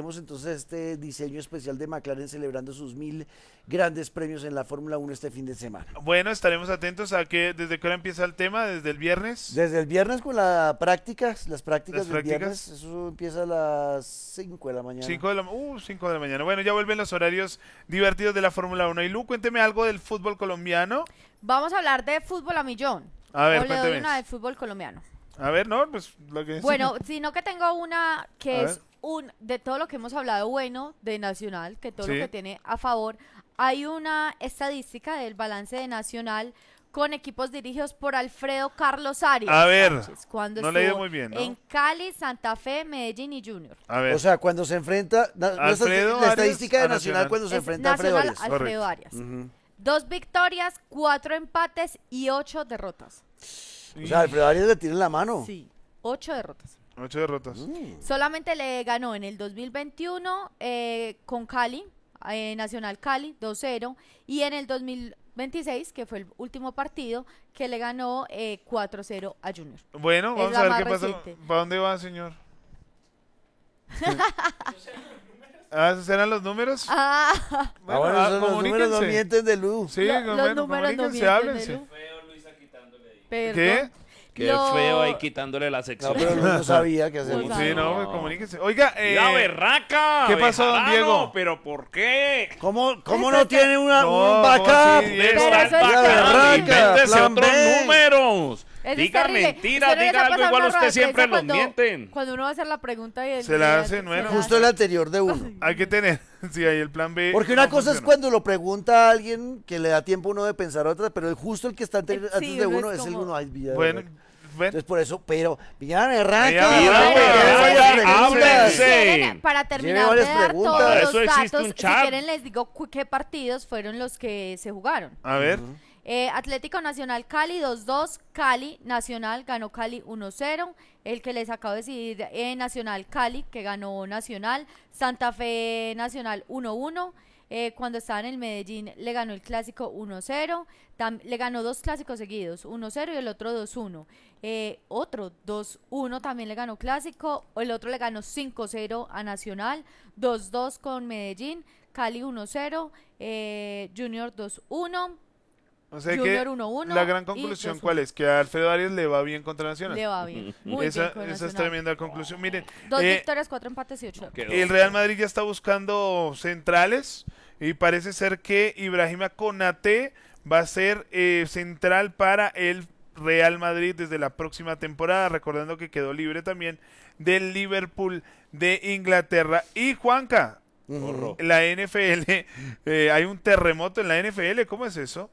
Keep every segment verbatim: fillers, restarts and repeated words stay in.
tenemos entonces este diseño especial de McLaren celebrando sus mil grandes premios en la Fórmula uno este fin de semana. Bueno, estaremos atentos a que desde que ahora empieza el tema, desde el viernes. Desde el viernes con las prácticas, las prácticas Las del prácticas. viernes, eso empieza a las cinco de la mañana. cinco de la, uh, cinco de la mañana. Bueno, ya vuelven los horarios divertidos de la Fórmula uno. Y Lu, cuénteme algo del fútbol colombiano. Vamos a hablar de fútbol a millón. A ver, o le doy cuénteme. una del fútbol colombiano. A ver, no, pues lo que Bueno, sino que tengo una que A es ver. un de todo lo que hemos hablado bueno de Nacional, que todo Sí. lo que tiene a favor. Hay una estadística del balance de Nacional con equipos dirigidos por Alfredo Carlos Arias. A ver, Sánchez, cuando no le ha ido estuvo muy bien, ¿no? en Cali, Santa Fe, Medellín y Junior. A ver. O sea, cuando se enfrenta, na- no es Alfredo la Arias estadística a de Nacional Nacional. cuando se Es enfrenta a Alfredo Nacional Arias. Alfredo Correcto. Arias. Ujú. Dos victorias, cuatro empates y ocho derrotas. O sea, Alfredo Arias le tiene la mano. Sí, ocho derrotas. Ocho derrotas. Mm. Solamente le ganó en el dos mil veintiuno eh, con Cali, eh, Nacional Cali, dos cero, y en el dos mil veintiséis, que fue el último partido, que le ganó eh, cuatro cero a Junior. Bueno, Es vamos la a ver más qué pasa. reciente. ¿Para dónde va, señor? Ah, ¿esos eran los números? Ah, Ah, bueno, ah, esos los números no comuníquense. mienten de luz. Sí, Lo- no, los bueno, números no comuníquense, mienten, háblense. Melu. ¿Qué? Perdón. Qué Lo- feo ahí quitándole la No, sección. pero Luz no sabía qué hacer. No Sí, sabía. no, pues, comuníquense. Oiga, eh, ¡La berraca! ¿qué pasó, don Bejarano! Diego? ¿Pero por qué? ¿Cómo, cómo no tiene una, No, un backup? ¿cómo sí, ¿Dónde Diego? está el Pero eso es backup? berraca, Invéntese plan otros B. números. Eso es Diga terrible. mentiras, ¿Usted no les diga ha algo pasado igual una usted rueda de siempre prensa los cuando- mienten. Cuando uno va a hacer la pregunta y el- Se la y hacen, se bueno. la Justo hacen. el anterior de uno. hay que tener, sí, ahí el plan B. Porque una no cosa es funciona. cuando lo pregunta a alguien que le da tiempo a uno de pensar otra, pero el justo el que está antes, Eh, sí, antes de uno uno es es el como- uno. Ay, Villa, Bueno, verdad. ven. Entonces por eso, pero Villana Berraca. Villa Villa Villana Berraca, Berraca, varias preguntas. háblense. Quieren, para terminar de varias dar preguntas. todos Para los eso existe datos, un si chat. quieren les digo cu- qué partidos fueron los que se jugaron. A ver. Eh, Atlético Nacional Cali dos dos, Cali Nacional ganó Cali uno cero, el que les acabo de decir eh, Nacional Cali que ganó Nacional, Santa Fe Nacional uno uno, eh, cuando estaba en el Medellín le ganó el clásico uno cero, tam- le ganó dos clásicos seguidos, uno cero y el otro dos uno, eh, otro dos uno también le ganó clásico, el otro le ganó cinco cero a Nacional, dos dos con Medellín, Cali uno cero, eh, Junior dos uno. O sea Junior que uno uno la gran y conclusión, dos uno. ¿cuál es? Que a Alfredo Arias le va bien contra Nacional. Le va bien. Muy esa bien con esa es Nacional. tremenda conclusión. Miren, Dos eh, victorias, cuatro empates y ocho. Quedó. el Real Madrid ya está buscando centrales y parece ser que Ibrahima Konaté va a ser eh, central para el Real Madrid desde la próxima temporada, recordando que quedó libre también del Liverpool de Inglaterra. Y Juanca, Corro. la N F L, eh, hay un terremoto en la N F L, ¿cómo es eso?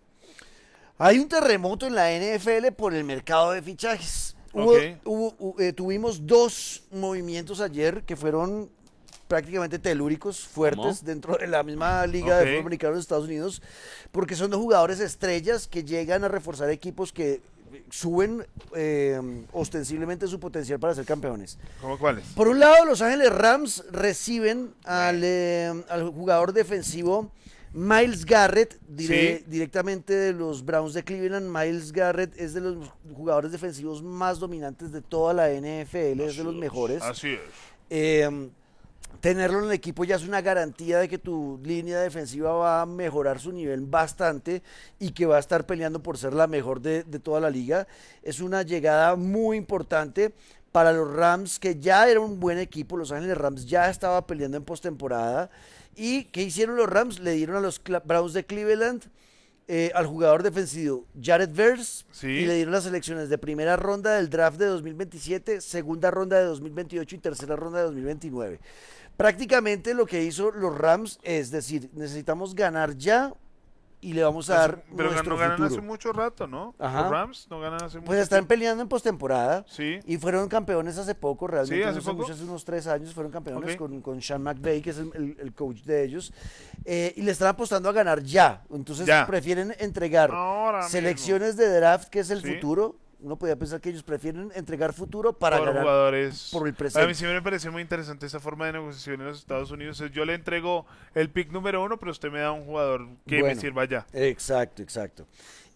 Hay un terremoto en la N F L por el mercado de fichajes. Hubo- Ok. hubo- hu- eh, tuvimos dos movimientos ayer que fueron prácticamente telúricos, fuertes, ¿Cómo? dentro de la misma liga Ok. de fútbol americano de los Estados Unidos, porque son dos jugadores estrellas que llegan a reforzar equipos que suben eh, ostensiblemente su potencial para ser campeones. ¿Cómo cuáles? Por un lado, Los Ángeles Rams reciben al, eh, al jugador defensivo Myles Garrett, dire- Sí. directamente de los Browns de Cleveland. Myles Garrett es de los jugadores defensivos más dominantes de toda la N F L, es de los mejores. Así es. Eh, tenerlo en el equipo ya es una garantía de que tu línea defensiva va a mejorar su nivel bastante y que va a estar peleando por ser la mejor de, de toda la liga. Es una llegada muy importante para los Rams, que ya era un buen equipo. Los Ángeles Rams ya estaba peleando en postemporada. ¿Y qué hicieron los Rams? Le dieron a los Cla- Browns de Cleveland eh, al jugador defensivo Jared Verse Sí. y le dieron las selecciones de primera ronda del draft de dos mil veintisiete, segunda ronda de dos mil veintiocho y tercera ronda de dos mil veintinueve. Prácticamente lo que hizo los Rams es decir, necesitamos ganar ya y le vamos a dar Pero nuestro no ganan futuro. hace mucho rato, ¿no? Ajá. Los Rams no ganan hace mucho Pues están tiempo. peleando en postemporada Sí. y fueron campeones hace poco, realmente Sí, hace no hace poco. mucho, hace unos tres años fueron campeones Ok. con, con Sean McVay, que es el, el- el coach de ellos, eh, y le están apostando a ganar ya, entonces Ya. prefieren entregar Ahora mismo. selecciones de draft, que es el Sí. futuro. Uno podía pensar que ellos prefieren entregar futuro para por ganar jugadores. por el A presente. mí sí me pareció muy interesante esa forma de negociación en los Estados Unidos. Es, yo le entrego el pick número uno, pero usted me da un jugador que me Bueno. sirva ya. Exacto, exacto.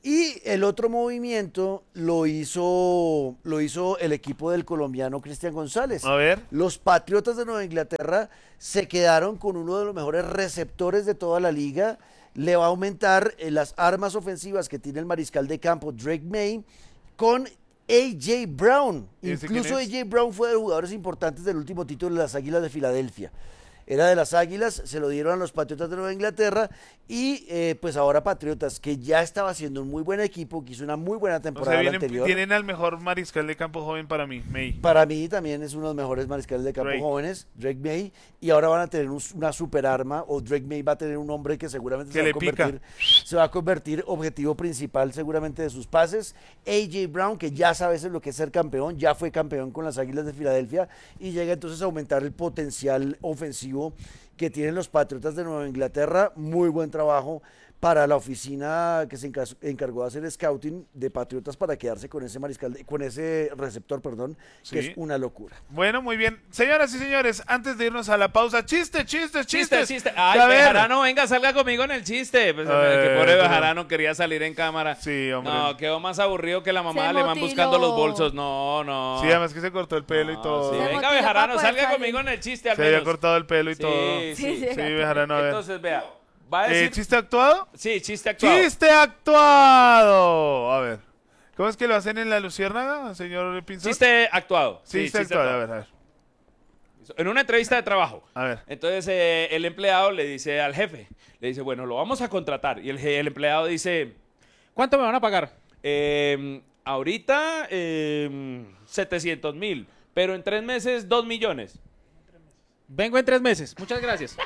Y el otro movimiento lo hizo, lo hizo el equipo del colombiano Cristian González. A ver. Los Patriotas de Nueva Inglaterra se quedaron con uno de los mejores receptores de toda la liga. Le va a aumentar eh, las armas ofensivas que tiene el mariscal de campo Drake May con A J Brown. Incluso A J Brown fue de los jugadores importantes del último título de las Águilas de Filadelfia. Era de las Águilas, se lo dieron a los Patriotas de Nueva Inglaterra y eh, pues ahora Patriotas, que ya estaba haciendo un muy buen equipo, que hizo una muy buena temporada O sea, vienen, anterior. tienen al mejor mariscal de campo joven para mí, May. Para mí también es uno de los mejores mariscales de campo Drake. jóvenes, Drake May, y ahora van a tener un- una super arma, o Drake May va a tener un hombre que seguramente Que se va, le a convertir, se va a convertir objetivo principal seguramente de sus pases. A J Brown, que ya sabe lo que es ser campeón, ya fue campeón con las Águilas de Filadelfia, y llega entonces a aumentar el potencial ofensivo que tienen los Patriotas de Nueva Inglaterra. Muy buen trabajo para la oficina que se encar- encargó de hacer scouting de Patriotas para quedarse con ese mariscal, de- con ese receptor, perdón, que Sí. es una locura. Bueno, muy bien. Señoras y señores, antes de irnos a la pausa, chistes, chistes, Chiste, chistes. chiste. Ay, A ver. Bejarano, venga, salga conmigo en el chiste. Pues, Eh, que pobre pero- Bejarano quería salir en cámara. Sí, hombre. No, quedó más aburrido que la mamá Se le van motiló. buscando los bolsos. No, no. Sí, además que se cortó el pelo y No, todo. sí, Se venga, motiló Bejarano, para salga poder conmigo en el chiste al Se había menos. cortado el pelo y Sí, todo. sí. Sí, Sí, Bejarano, a ver. Entonces, vea, va a Eh, decir... ¿Chiste actuado? Sí, chiste actuado. ¡Chiste actuado! A ver. ¿Cómo es que lo hacen en la Luciérnaga, señor Pinzón? Chiste actuado. Sí, chiste actuado. A ver, a ver. En una entrevista de trabajo. A ver. Entonces eh, el empleado le dice al jefe, le dice, bueno, lo vamos a contratar. Y el, je- el empleado dice, ¿cuánto me van a pagar? "Eh, ahorita eh, setecientos mil, pero en tres meses dos millones. Vengo en tres meses. Muchas gracias.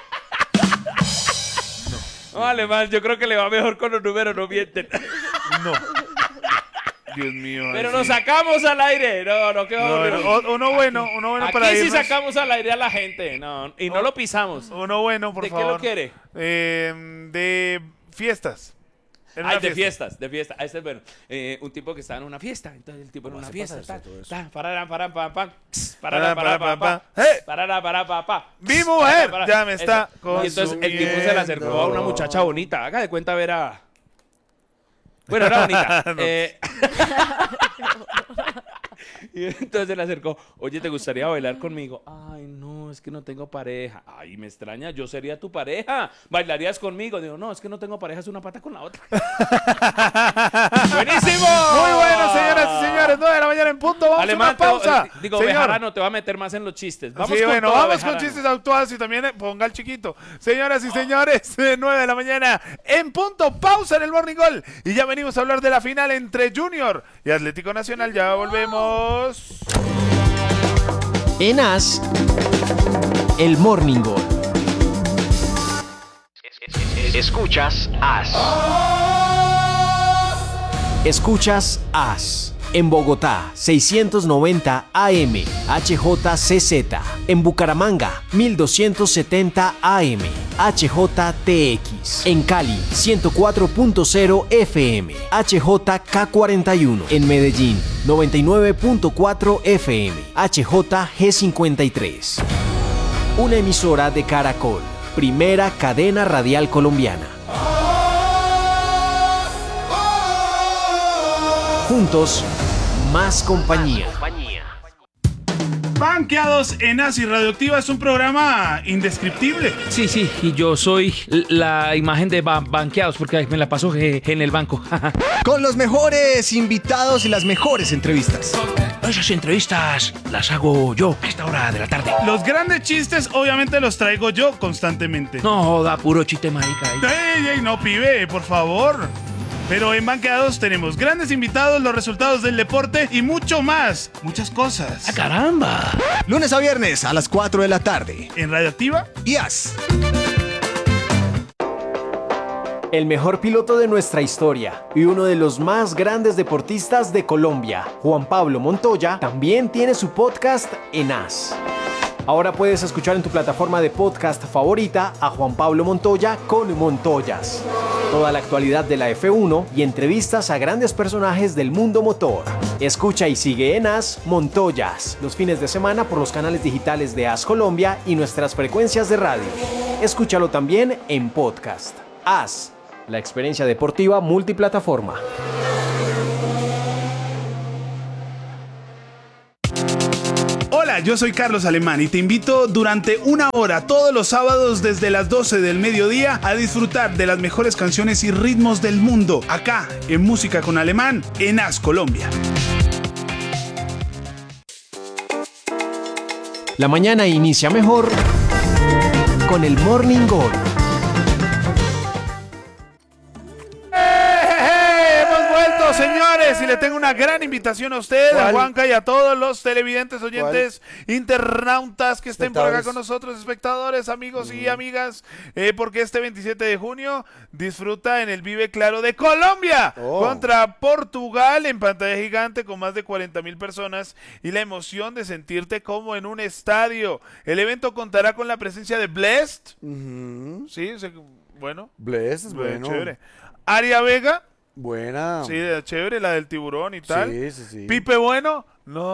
No, vale, man, yo creo que le va mejor con los números, no mienten. No. Dios mío. Pero ay, nos sí. sacamos al aire. No, no, qué No, horrible. no, o- uno bueno, uno bueno Aquí para sí irnos. sacamos al aire a la gente. No, y no lo pisamos. Uno bueno, por ¿De qué favor. lo quiere? Eh, de fiestas. En Ay, una de fiesta. fiestas, de fiesta. Este es bueno. Eh, un tipo que estaba en una fiesta. Entonces el tipo en una hace fiesta. pasarse Ta, todo eso? ta, parará, pará, pam, pam, tss, Pará, parará, pará, pará, pam, pam, pam. ¡Eh! parará, pará, pam, pam, pam, Mi tss, mujer pará, pará. ya me está Eso. Y entonces el tipo se le acercó a una consumiendo. muchacha bonita. Haga de cuenta ver a... Bueno, era bonita. No. Eh, Y entonces se le acercó, oye, ¿te gustaría bailar conmigo? Ay, no, es que no tengo pareja. Ay, me extraña, yo sería tu pareja. ¿Bailarías conmigo? Digo, no, es que no tengo pareja, es una pata con la otra. ¡Buenísimo! Muy bueno, señoras y señores. nueve de la mañana en punto. Vamos Alemán, a una pausa. te- eh, digo, Señor. Bejarano, te va a meter más en los chistes. Vamos sí, con bueno, todo, vamos Bejarano. con chistes actuados y también eh, ponga el chiquito. Señoras y señores, nueve de la mañana en punto. Pausa en el Morning Gol. Y ya venimos a hablar de la final entre Junior y Atlético Nacional. Ya volvemos. En As, el Morning Gol. Escuchas As. Escuchas As. En Bogotá, seiscientos noventa A M, H J C Z. En Bucaramanga, mil doscientos setenta A M, H J T X. En Cali, ciento cuatro punto cero F M, H J K cuarenta y uno. En Medellín, noventa y nueve punto cuatro F M, H J G cincuenta y tres. Una emisora de Caracol, primera cadena radial colombiana. Juntos, más compañía. Banqueados en As y Radioactiva es un programa indescriptible. Sí, sí, y yo soy la imagen de ba- banqueados porque me la paso je- en el banco. Con los mejores invitados y las mejores entrevistas. Esas entrevistas las hago yo a esta hora de la tarde. Los grandes chistes obviamente los traigo yo constantemente. No, da puro chiste marica. ¡Ey, ey, no, pibe, por favor! Pero en Banqueados tenemos grandes invitados, los resultados del deporte y mucho más. Muchas cosas. ¡Ah, caramba! Lunes a viernes a las cuatro de la tarde. En Radioactiva. Y As. El mejor piloto de nuestra historia y uno de los más grandes deportistas de Colombia, Juan Pablo Montoya, también tiene su podcast en As. Ahora puedes escuchar en tu plataforma de podcast favorita a Juan Pablo Montoya con Montoyas. Toda la actualidad de la F uno y entrevistas a grandes personajes del mundo motor. Escucha y sigue en As Montoyas los fines de semana por los canales digitales de As Colombia y nuestras frecuencias de radio. Escúchalo también en podcast. As, la experiencia deportiva multiplataforma. Hola, yo soy Carlos Alemán y te invito durante una hora todos los sábados desde las doce del mediodía a disfrutar de las mejores canciones y ritmos del mundo acá en Música con Alemán en As Colombia. La mañana inicia mejor con el Morning Gol. Señores, y le tengo una gran invitación a usted, a Juanca y a todos los televidentes, oyentes, ¿cuál? Internautas que estén por acá con nosotros, espectadores, amigos mm. y amigas, eh, porque este veintisiete de junio disfruta en el Vive Claro de Colombia oh. contra Portugal en pantalla gigante con más de cuarenta mil personas y la emoción de sentirte como en un estadio. El evento contará con la presencia de Blessed, mm-hmm. sí, se, bueno, Blessed es bueno, chévere. Aria Vega. Buena. Sí, chévere, la del tiburón y tal. Sí, sí, sí. Pipe Bueno.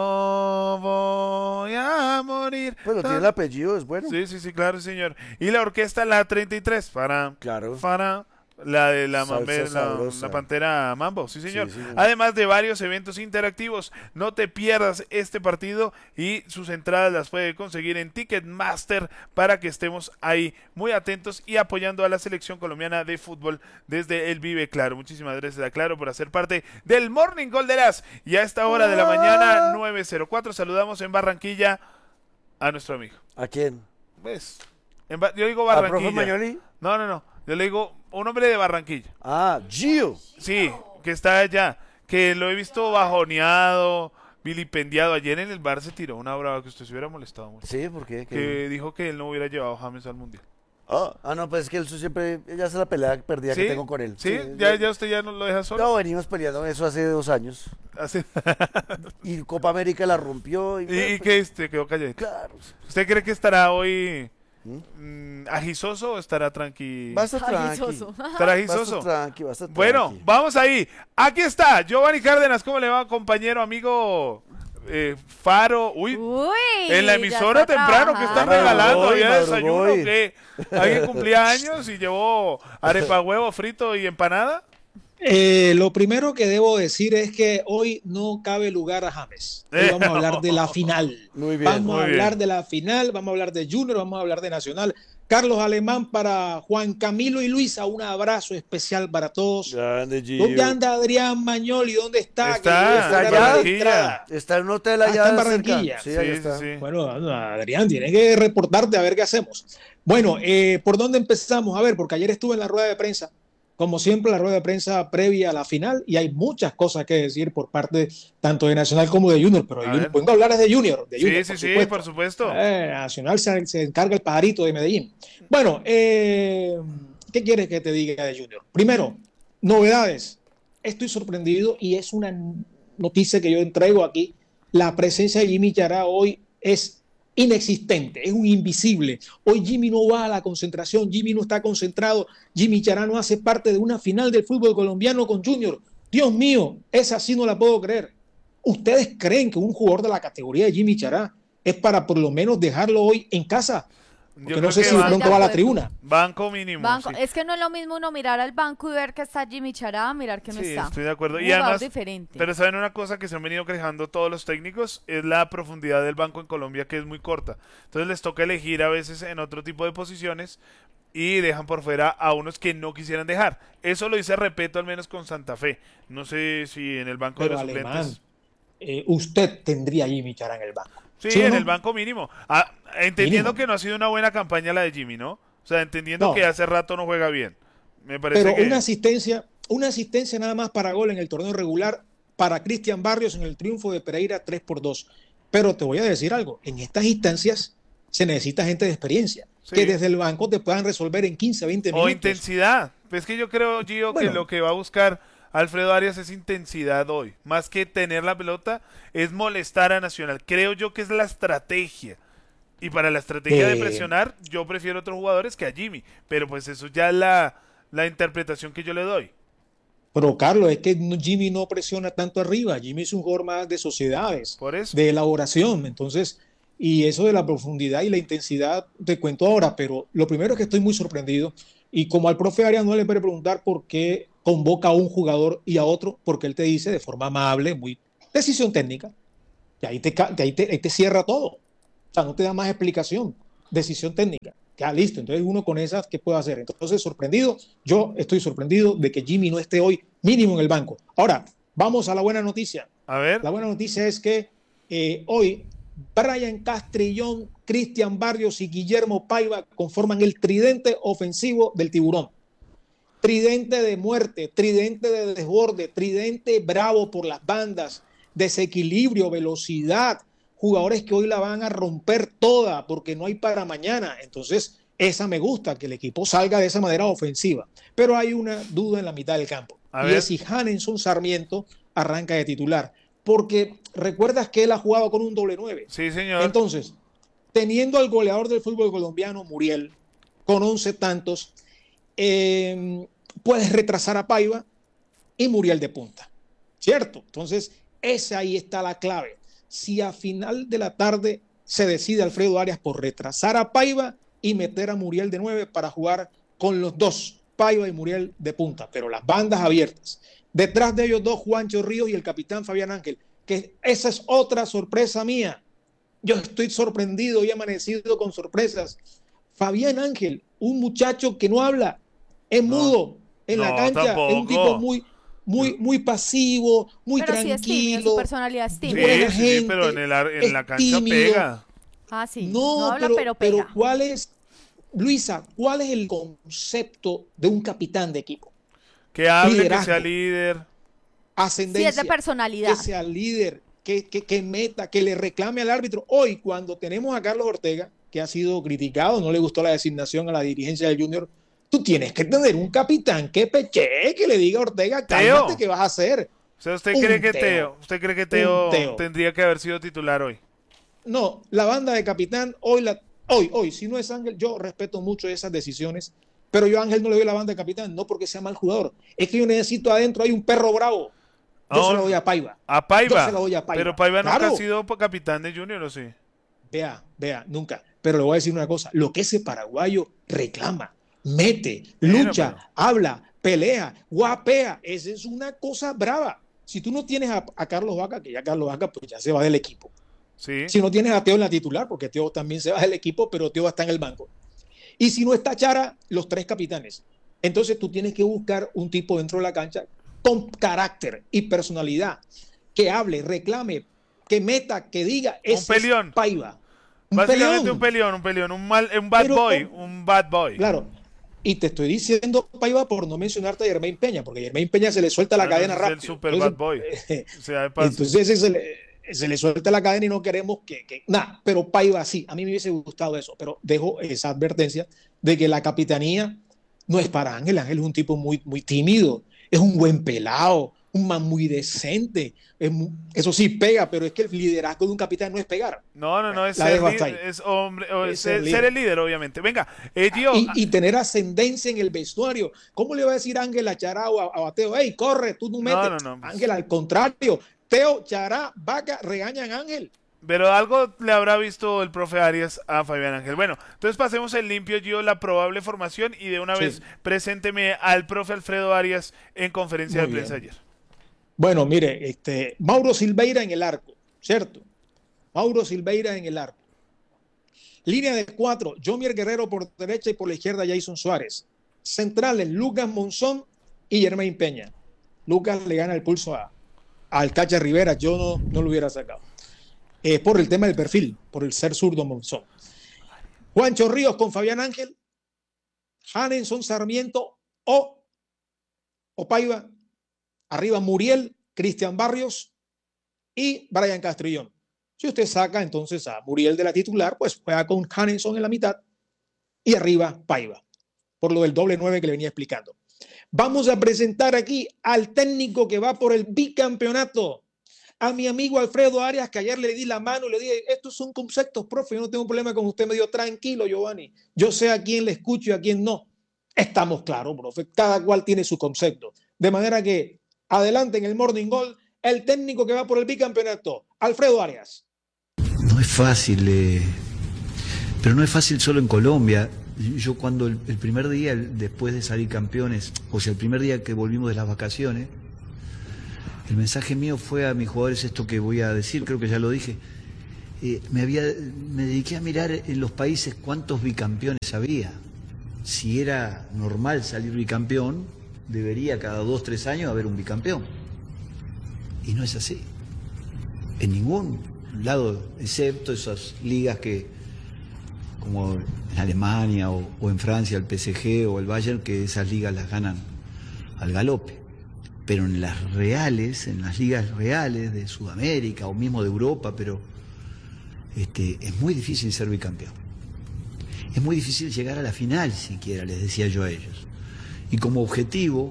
No voy a morir. Bueno, tiene el apellido, es bueno. Sí, sí, sí, claro, señor. Y la orquesta, la treinta y tres, para. Claro. Para. La de la, mambe, la, la Pantera Mambo, sí señor. Sí, sí, además de varios eventos interactivos. No te pierdas este partido y sus entradas las puedes conseguir en Ticketmaster para que estemos ahí muy atentos y apoyando a la selección colombiana de fútbol desde el Vive Claro. Muchísimas gracias a Claro por hacer parte del Morning Gol de las. Y a esta hora de la mañana, nueve cero cuatro, saludamos en Barranquilla a nuestro amigo. ¿A quién? ¿Ves? En ba- yo digo Barranquilla. ¿A profe Mañoli? No, no, no. Yo le digo un hombre de Barranquilla. Ah, Gio. Sí, que está allá. Que lo he visto bajoneado, vilipendiado. Ayer en el bar se tiró una brava que usted se hubiera molestado mucho. Sí, ¿por qué? ¿Qué? Que dijo que él no hubiera llevado a James al Mundial. Oh. Ah, no, pues es que él siempre, ya es la pelea perdida ¿Sí? que tengo con él. ¿Sí? ¿Sí? ¿Ya, ya usted ya no lo deja solo? No, venimos peleando eso hace dos años. ¿Hace? Y Copa América la rompió. ¿Y, ¿Y, bueno, ¿y pues, qué? Este, quedó calladito. Claro. ¿Usted cree que estará hoy ¿Mm? agisoso o estará tranqui? Va a estar tranqui. ¿Estará agisoso? Va a estar tranqui, va a estar tranqui. Bueno, vamos ahí. Aquí está, Giovanni Cárdenas. ¿Cómo le va, compañero, amigo? Eh, Faro, uy, uy, en la emisora temprano que están regalando, había desayuno, que alguien cumplía años y llevó arepa, huevo frito y empanada. Eh, lo primero que debo decir es que hoy no cabe lugar a James. Hoy vamos a hablar de la final. Muy bien, vamos muy a hablar bien. de la final, vamos a hablar de Junior, vamos a hablar de Nacional. Carlos Alemán para Juan Camilo y Luisa, un abrazo especial para todos. Grande, Gio. ¿Dónde anda Adrián Mañoli? ¿Dónde está? Está, está allá. Está en un hotel allá. Ah, está en Barranquilla. Sí, sí, ahí sí, está. sí. Bueno, Adrián, tiene que reportarte a ver qué hacemos. Bueno, eh, ¿por dónde empezamos? A ver, porque ayer estuve en la rueda de prensa, como siempre, la rueda de prensa previa a la final, y hay muchas cosas que decir por parte tanto de Nacional como de Junior, pero Junior, vengo a hablar de Junior. De Junior sí, por sí, supuesto. sí, por supuesto. Eh, Nacional se, se encarga el pajarito de Medellín. Bueno, eh, ¿qué quieres que te diga de Junior? Primero, novedades. Estoy sorprendido y es una noticia que yo entrego aquí. La presencia de Jimmy Chará hoy es inexistente, es un invisible. Hoy Jimmy no va a la concentración, Jimmy no está concentrado, Jimmy Chará no hace parte de una final del fútbol colombiano con Junior. Dios mío, esa sí no la puedo creer. ¿Ustedes creen que un jugador de la categoría de Jimmy Chará es para por lo menos dejarlo hoy en casa? Porque Yo no sé creo si que de pronto va a la tribuna. Banco mínimo. Banco. Sí. Es que no es lo mismo uno mirar al banco y ver que está Jimmy Chará, mirar que no Sí, está. estoy de acuerdo. Un Y además, diferente. pero saben una cosa que se han venido quejando todos los técnicos, es la profundidad del banco en Colombia, que es muy corta. Entonces les toca elegir a veces en otro tipo de posiciones y dejan por fuera a unos que no quisieran dejar. Eso lo dice Repeto al menos con Santa Fe. No sé si en el banco Pero de los Alemán, suplentes. eh, usted tendría a Jimmy Chará en el banco. Sí, ¿Sí o en no? el banco mínimo. Ah, entendiendo Mínimo. que no ha sido una buena campaña la de Jimmy, ¿no? O sea, entendiendo No. que hace rato no juega bien. Me parece Pero que... una asistencia, una asistencia nada más para gol en el torneo regular para Cristian Barrios en el triunfo de Pereira tres por dos. Pero te voy a decir algo, en estas instancias se necesita gente de experiencia, Sí. que desde el banco te puedan resolver en quince, veinte minutos. O intensidad. Pues que yo creo, Gio, Bueno. que lo que va a buscar Alfredo Arias es intensidad hoy. Más que tener la pelota, es molestar a Nacional. Creo yo que es la estrategia. Y para la estrategia Eh. de presionar, yo prefiero otros jugadores que a Jimmy. Pero pues eso ya es la, la interpretación que yo le doy. Pero Carlos, es que no- Jimmy no presiona tanto arriba, Jimmy es un jugador más de sociedades, Por eso. de elaboración, entonces, y eso de la profundidad y la intensidad te cuento ahora, pero lo primero es que estoy muy sorprendido, y como al profe Arias no le puede preguntar por qué convoca a un jugador y a otro, porque él te dice de forma amable, muy decisión técnica, que ahí te, ca- que ahí te, ahí te cierra todo. O sea, no te da más explicación. Decisión técnica. Ya listo. Entonces uno con esas, ¿qué puede hacer? Entonces, sorprendido. Yo estoy sorprendido de que Jimmy no esté hoy mínimo en el banco. Ahora, vamos a la buena noticia. A ver. La buena noticia es que eh, hoy Brian Castrillón, Cristian Barrios y Guillermo Paiva conforman el tridente ofensivo del Tiburón. Tridente de muerte, tridente de desborde, tridente bravo por las bandas, desequilibrio, velocidad, jugadores que hoy la van a romper toda porque no hay para mañana. Entonces, esa me gusta, que el equipo salga de esa manera ofensiva. Pero hay una duda en la mitad del campo. A y ver. es si Hanenson Sarmiento arranca de titular. Porque recuerdas que él ha jugado con un doble nueve. Sí, señor. Entonces, teniendo al goleador del fútbol colombiano, Muriel, con once tantos, eh, puedes retrasar a Paiva y Muriel de punta, ¿cierto? Entonces, esa ahí está la clave. Si a final de la tarde se decide Alfredo Arias por retrasar a Paiva y meter a Muriel de nueve para jugar con los dos, Paiva y Muriel de punta, pero las bandas abiertas. Detrás de ellos dos, Juancho Ríos y el capitán Fabián Ángel, que esa es otra sorpresa mía. Yo estoy sorprendido y amanecido con sorpresas. Fabián Ángel, un muchacho que no habla, es No, mudo en no, la cancha, tampoco. es un tipo muy, muy, muy pasivo, muy Pero sí es tímido, tranquilo. su personalidad es Sí, tímida. buena sí, sí, gente, pero en, el, ar- en es la cancha tímido. pega. Ah, sí. No, No, habla, pero, pero pero pega. ¿cuál es, Luisa, cuál es el concepto de un capitán de equipo? Que hable, que Liderazgo. sea líder. Sí, Ascendencia. es de personalidad. Que sea líder, que, que, que meta, que le reclame al árbitro. Hoy, cuando tenemos a Carlos Ortega, que ha sido criticado, no le gustó la designación a la dirigencia del Junior, tú tienes que tener un capitán que peche, que le diga a Ortega, cálmate, Teo. ¿qué vas a hacer? O sea, ¿usted Un cree que Teo. Teo, usted cree que Teo, Un Teo. tendría que haber sido titular hoy? No, la banda de capitán, hoy, la, hoy, hoy, si no es Ángel, yo respeto mucho esas decisiones, pero yo a Ángel no le doy la banda de capitán, no porque sea mal jugador, es que yo necesito adentro, hay un perro bravo. Yo Ah, se lo doy a Paiva. A Yo Paiva. se la doy a Paiva. Pero Paiva nunca Claro. ha sido capitán de Junior, ¿o sí? Vea, vea, nunca. Pero le voy a decir una cosa, lo que ese paraguayo reclama, mete, Bueno, lucha, pero- habla, pelea, guapea, esa es una cosa brava. Si tú no tienes a, a Carlos Vaca, que ya Carlos Vaca pues ya se va del equipo. Sí. Si no tienes a Teo en la titular, porque Teo también se va del equipo, pero Teo está en el banco. Y si no está Chara, los tres capitanes. Entonces tú tienes que buscar un tipo dentro de la cancha con carácter y personalidad, que hable, reclame, que meta, que diga, ese es peleón. Paiva. Un Básicamente peleón. un peleón, un peleón, un mal, un bad Pero- boy, un bad boy. Claro. Y te estoy diciendo, Paiva, por no mencionarte a Germain Peña, porque a Germain Peña se le suelta la Ah, no, cadena ese es rápido. el super Entonces, bad boy. eh, O sea, de paso. Entonces ese se le, se le suelta la cadena y no queremos que... que nada, pero Paiva sí, a mí me hubiese gustado eso, pero dejo esa advertencia de que la capitanía no es para Ángel. Ángel es un tipo muy, muy tímido, es un buen pelado, un man muy decente. Es mu- eso sí, pega, pero es que el liderazgo de un capitán no es pegar. No, no, no, es, La ser, dejo li- hasta ahí. es hombre, o Es es ser ser, líder. ser el líder, obviamente. Venga, eh, Gio, Y, y tener ascendencia en el vestuario. ¿Cómo le va a decir Ángel a Chará o a, a Teo? ¡Ey, corre, tú no metes! No, no, no. Ángel, al contrario. Teo, Chará, Vaca, regañan a Ángel. pero algo le habrá visto el profe Arias a Fabián Ángel. Bueno, entonces pasemos el limpio, Gio, la probable formación y de una Sí. vez presénteme al profe Alfredo Arias en conferencia Muy de prensa bien. ayer. Bueno, mire, este, Mauro Silveira en el arco, ¿cierto? Mauro Silveira en el arco. Línea de cuatro, Jomier Guerrero por derecha y por la izquierda Jason Suárez. Centrales, Lucas Monzón y Germain Peña. Lucas le gana el pulso a, a Alcacha Rivera, yo no, no lo hubiera sacado. Es por el tema del perfil, por el ser zurdo Monzón. Juancho Ríos con Fabián Ángel, Hanenson Sarmiento o, o Paiva. Arriba Muriel, Cristian Barrios y Brian Castrillón. Si usted saca entonces a Muriel de la titular, pues juega con Hanenson en la mitad y arriba Paiva, por lo del doble nueve que le venía explicando. Vamos a presentar aquí al técnico que va por el bicampeonato, a mi amigo Alfredo Arias, que ayer le di la mano y le dije, estos son conceptos, profe, yo no tengo problema con usted. Me dijo, tranquilo, Giovanni, yo sé a quién le escucho y a quién no. Estamos claros, profe, cada cual tiene su concepto. De manera que adelante en el Morning Goal, el técnico que va por el bicampeonato, Alfredo Arias. No es fácil, eh, pero no es fácil solo en Colombia. Yo cuando el, el primer día, el- después de salir campeones, o sea, el primer día que volvimos de las vacaciones, el mensaje mío fue a mis jugadores esto que voy a decir, creo que ya lo dije. eh, me, había, me dediqué a mirar en los países cuántos bicampeones había. Si era normal salir bicampeón, debería cada dos, tres años haber un bicampeón. Y no es así. En ningún lado, excepto esas ligas que, como en Alemania o, o en Francia, el P S G o el Bayern, que esas ligas las ganan al galope. Pero en las reales, en las ligas reales de Sudamérica o mismo de Europa, pero este, es muy difícil ser bicampeón. Es muy difícil llegar a la final siquiera, les decía yo a ellos. Y como objetivo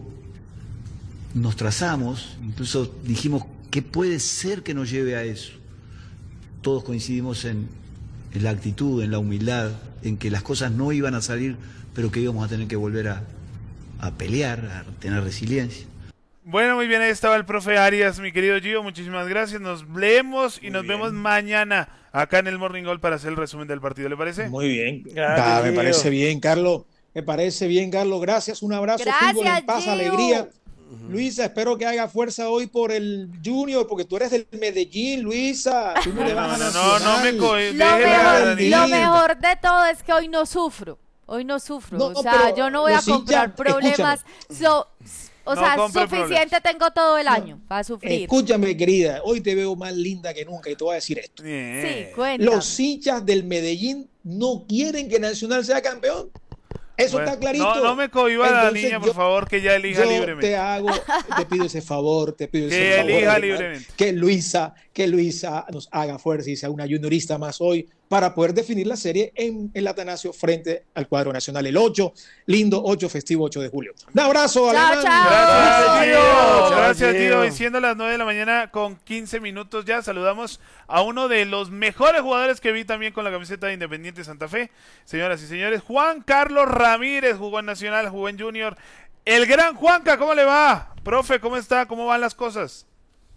nos trazamos, incluso dijimos, ¿qué puede ser que nos lleve a eso? Todos coincidimos en, en la actitud, en la humildad, en que las cosas no iban a salir, pero que íbamos a tener que volver a, a pelear, a tener resiliencia. Bueno, muy bien, ahí estaba el profe Arias, mi querido Gio, muchísimas gracias, nos leemos y Muy nos bien. vemos mañana acá en el Morning Goal para hacer el resumen del partido, ¿le parece? Muy bien. Grande, Ah, me Gio. parece bien, Carlos. Me parece bien, Carlos. Gracias, un abrazo. Gracias, Fútbol en paz, Gio. alegría. Luisa, espero que haga fuerza hoy por el Junior, porque tú eres del Medellín, Luisa. Tú no le vas a No, no, no me Nacional. co- Lo déjela, mejor, Dani. lo mejor de todo es que hoy no sufro. Hoy no sufro. No, o sea, pero yo no voy a los comprar hinchas, problemas. So- o No sea, compre suficiente tengo todo el año para sufrir. Escúchame, querida, hoy te veo más linda que nunca y te voy a decir esto. Bien. Sí, cuenta. Los hinchas del Medellín no quieren que Nacional sea campeón. Eso Bueno, está clarito. No, no me cohiba la Entonces, niña, por yo- favor, que ya elija Yo libremente. te hago, te pido ese favor, te pido ese Que favor. elija hermano, libremente. Que Luisa, que Luisa nos haga fuerza y sea una juniorista más hoy para poder definir la serie en el Atanasio frente al cuadro nacional el ocho, lindo ocho, festivo ocho de julio. Un abrazo, Chao, Alemán. chao. Gracias, Gio. Chao, Gracias, Gio. Gio. Y siendo las nueve de la mañana con quince minutos ya, saludamos a uno de los mejores jugadores que vi también con la camiseta de Independiente Santa Fe. Señoras y señores, Juan Carlos Ramírez, jugó en Nacional, jugó en Junior. El gran Juanca, ¿cómo le va? Profe, ¿cómo está? ¿Cómo van las cosas?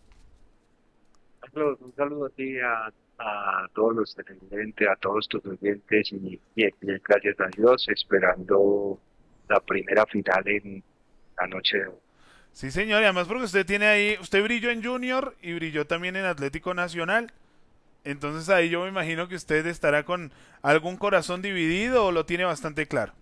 Carlos, un saludo a ti, a, a todos los televidentes, a todos tus oyentes y, y, y gracias a Dios, esperando la primera final en la noche de hoy. Sí, señor, y además porque usted tiene ahí, usted brilló en Junior y brilló también en Atlético Nacional. Entonces ahí yo me imagino que usted estará con algún corazón dividido o lo tiene bastante claro.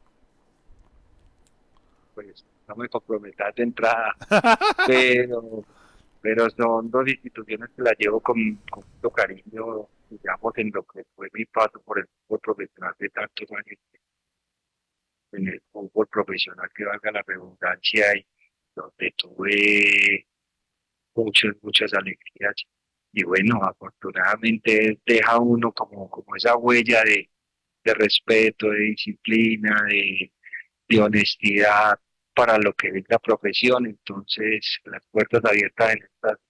Pues no me comprometas de entrada, pero, pero son dos instituciones que las llevo con, con mucho cariño, digamos, en lo que fue mi paso por el fútbol profesional de tantos años, en el fútbol profesional, que valga la redundancia, y donde tuve muchas, muchas alegrías. Y bueno, afortunadamente deja uno como, como esa huella de, de respeto, de disciplina, de, de honestidad para lo que es la profesión. Entonces, las puertas abiertas en esta.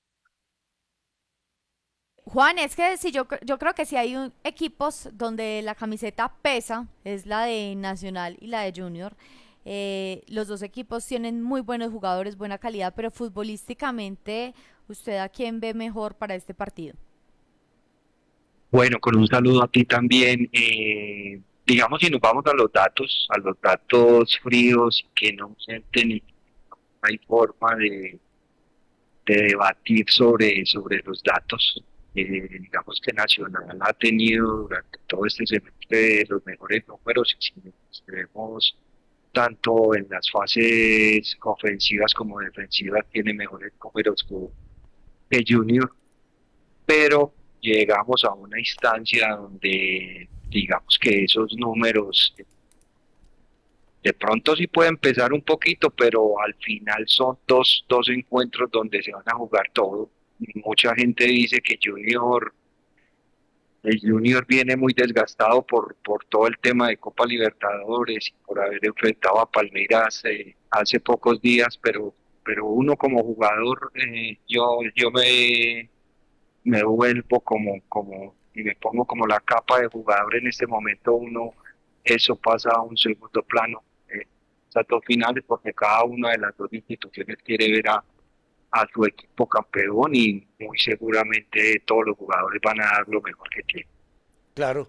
Juan, es que si yo, cre- yo creo que si hay un- equipos donde la camiseta pesa, es la de Nacional y la de Junior. Eh, los dos equipos tienen muy buenos jugadores, buena calidad, pero futbolísticamente, ¿usted a quién ve mejor para este partido? Bueno, con un saludo a ti también. Eh, digamos, si nos vamos a los datos, a los datos fríos que no sienten y no hay forma de, de debatir sobre, sobre los datos. Eh, digamos que Nacional ha tenido durante todo este semestre los mejores números, y si nos vemos tanto en las fases ofensivas como defensivas, tiene mejores números que, que Junior, pero llegamos a una instancia donde digamos que esos números de pronto sí pueden pesar un poquito, pero al final son dos, dos encuentros donde se van a jugar todo. Mucha gente dice que Junior, el Junior viene muy desgastado por, por todo el tema de Copa Libertadores y por haber enfrentado a Palmeiras eh, hace pocos días, pero, pero uno como jugador, eh, yo, yo me, me vuelvo como, como, y me pongo como la capa de jugador en este momento. Uno, eso pasa a un segundo plano, eh, esas dos finales, porque cada una de las dos instituciones quiere ver a a su equipo campeón y muy seguramente todos los jugadores van a dar lo mejor que tienen. Claro.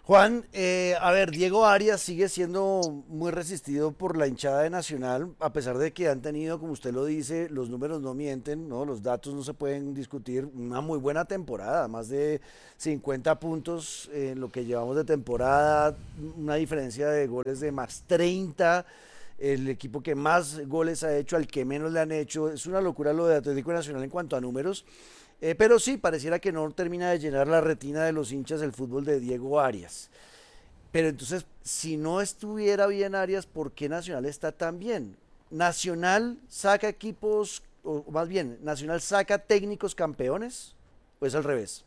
Juan, eh, a ver, Diego Arias sigue siendo muy resistido por la hinchada de Nacional, a pesar de que han tenido, como usted lo dice, los números no mienten, ¿no? Los datos no se pueden discutir, una muy buena temporada, más de cincuenta puntos en lo que llevamos de temporada, una diferencia de goles de más treinta, el equipo que más goles ha hecho al que menos le han hecho, es una locura lo de Atlético Nacional en cuanto a números. Eh, pero sí, pareciera que no termina de llenar la retina de los hinchas el fútbol de Diego Arias. Pero entonces, si no estuviera bien Arias, ¿por qué Nacional está tan bien? ¿Nacional saca equipos, o más bien, Nacional saca técnicos campeones? ¿O es al revés?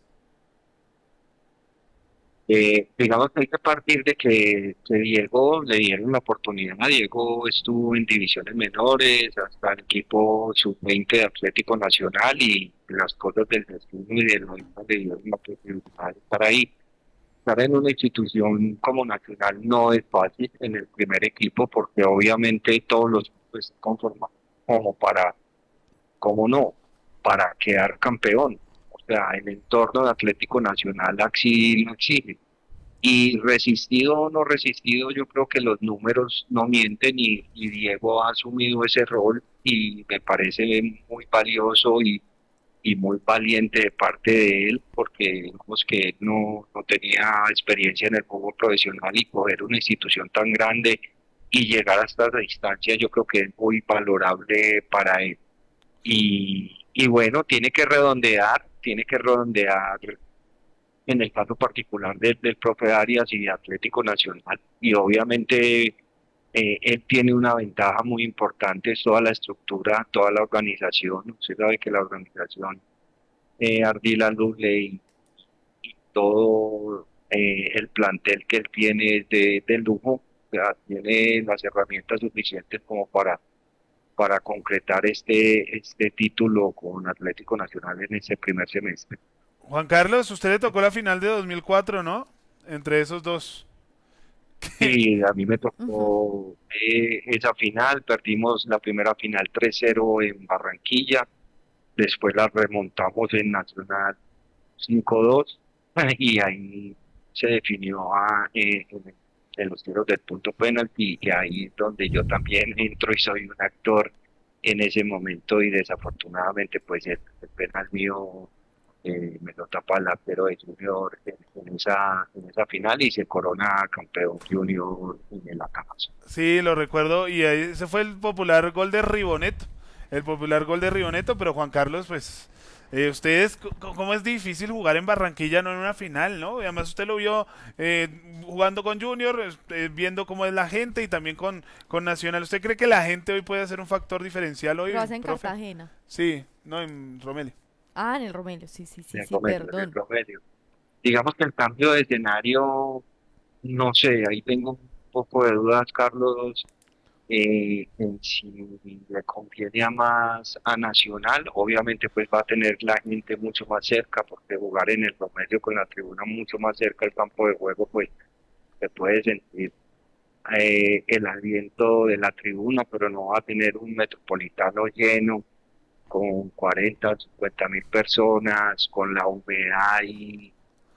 Eh, digamos que hay que partir de que, que Diego le dieron la oportunidad. Diego estuvo en divisiones menores, hasta el equipo sub veinte de Atlético Nacional, y las cosas del destino y del mismo le dieron la oportunidad de estar ahí. Estar en una institución como Nacional no es fácil en el primer equipo, porque obviamente todos los pues, conforman como para, como no, para quedar campeón. O sea, el entorno de Atlético Nacional así lo exige. Y resistido o no resistido, yo creo que los números no mienten, y, y Diego ha asumido ese rol y me parece muy valioso y, y muy valiente de parte de él, porque digamos que él no, no tenía experiencia en el fútbol profesional, y coger una institución tan grande y llegar hasta esa distancia yo creo que es muy valorable para él. Y, y bueno, tiene que redondear, tiene que redondear en el caso particular del, del profe Arias y de Atlético Nacional, y obviamente eh, él tiene una ventaja muy importante, es toda la estructura, toda la organización. Usted sabe que la organización eh, Ardila Luzley y, y todo eh, el plantel que él tiene es de, de lujo, o sea, tiene las herramientas suficientes como para para concretar este, este título con Atlético Nacional en ese primer semestre. Juan Carlos, usted le tocó la final de dos mil cuatro, ¿no? Entre esos dos. Sí, a mí me tocó eh, esa final, perdimos la primera final tres cero en Barranquilla, después la remontamos en Nacional cinco dos, y ahí se definió a, eh, en, en los tiros del punto penalti, y ahí es donde yo también entro y soy un actor en ese momento, y desafortunadamente pues el, el penal mío eh, me lo tapa el arquero de Junior en, en esa en esa final, y se corona campeón Junior en el Acamazo. Sí, lo recuerdo, y ahí ese fue el popular gol de Riboneto, el popular gol de Riboneto, pero Juan Carlos, pues Eh, ustedes, cómo es difícil jugar en Barranquilla, no en una final, ¿no? Y además usted lo vio eh, jugando con Junior, eh, viendo cómo es la gente, y también con, con Nacional. ¿Usted cree que la gente hoy puede ser un factor diferencial hoy? Lo hace en profe? Cartagena. Sí, no, en Romelio. Ah, en el Romelio, sí, sí, sí, En sí, Romelio, perdón. en Romelio. Digamos que el cambio de escenario, no sé, ahí tengo un poco de dudas, Carlos, eh, en si le conviene a más a Nacional. Obviamente pues va a tener la gente mucho más cerca, porque jugar en el Romelio con la tribuna mucho más cerca del campo de juego, pues se puede sentir eh, el aliento de la tribuna, pero no va a tener un Metropolitano lleno con cuarenta, cincuenta mil personas, con la humedad y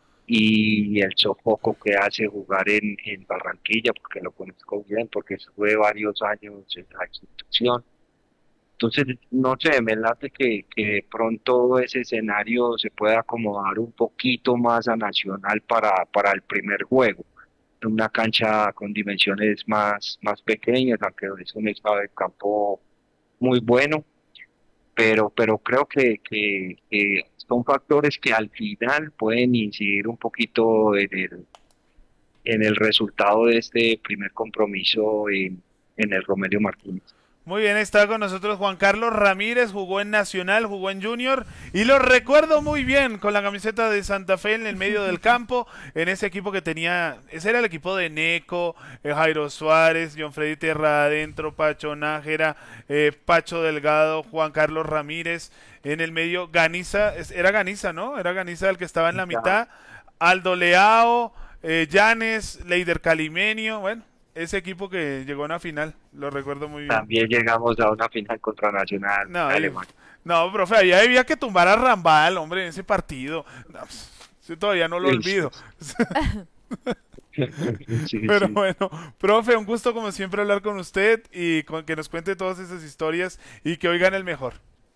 y el sofoco que hace jugar en, en Barranquilla, porque lo conozco bien, porque estuve varios años en la institución. Entonces, no sé, me late que, que de pronto ese escenario se pueda acomodar un poquito más a Nacional para, para el primer juego. Una cancha con dimensiones más, más pequeñas, aunque es un estado de campo muy bueno, pero pero creo que, que, que son factores que al final pueden incidir un poquito en el, en el resultado de este primer compromiso en, en el Romelio Martínez. Muy bien, está con nosotros Juan Carlos Ramírez, jugó en Nacional, jugó en Junior, y lo recuerdo muy bien con la camiseta de Santa Fe en el medio del campo, en ese equipo que tenía, ese era el equipo de Neco, eh, Jairo Suárez, John Freddy Terra adentro, Pacho Nájera, eh, Pacho Delgado, Juan Carlos Ramírez, en el medio Ganiza, era Ganiza, ¿no? Era Ganiza el que estaba en la mitad, Aldo Leao, eh, Llanes, Leider Calimenio, bueno. Ese equipo que llegó a una final, lo recuerdo muy bien. También llegamos a una final contra Nacional no, Alemán. No, profe, ahí había que tumbar a Rambal, hombre, en ese partido. No, yo todavía no lo olvido. Sí, Pero sí. bueno, profe, un gusto como siempre hablar con usted y con que nos cuente todas esas historias y que oigan el mejor.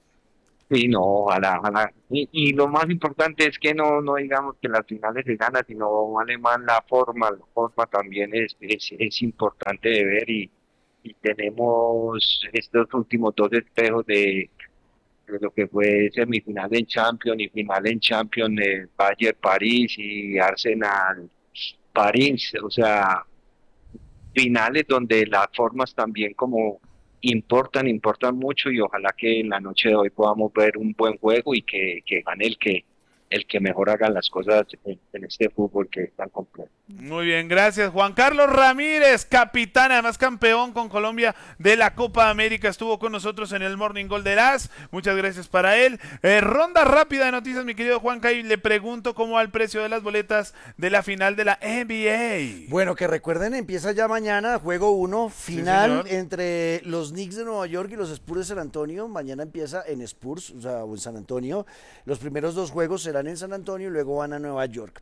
Sí, no, ojalá, ojalá. Y, y lo más importante es que no, no digamos que las finales se ganan, sino vale más la forma. La forma también es, es, es importante de ver y, y tenemos estos últimos dos espejos de, de lo que fue semifinal en Champions y final en Champions, de Bayern París y Arsenal París. O sea, finales donde las formas también como importan, importan mucho y ojalá que en la noche de hoy podamos ver un buen juego y que, que gane el que el que mejor haga las cosas en, en este fútbol que es tan complejo. Muy bien, gracias. Juan Carlos Ramírez, capitán, además campeón con Colombia de la Copa América, estuvo con nosotros en el Morning Gol de las. Muchas gracias para él. Eh, ronda rápida de noticias, mi querido Juanca, y le pregunto cómo va el precio de las boletas de la final de la N B A. Bueno, que recuerden, empieza ya mañana, juego uno, final Sí, entre los Knicks de Nueva York y los Spurs de San Antonio. Mañana empieza en Spurs, o sea, o en San Antonio. Los primeros dos juegos serán en San Antonio y luego van a Nueva York.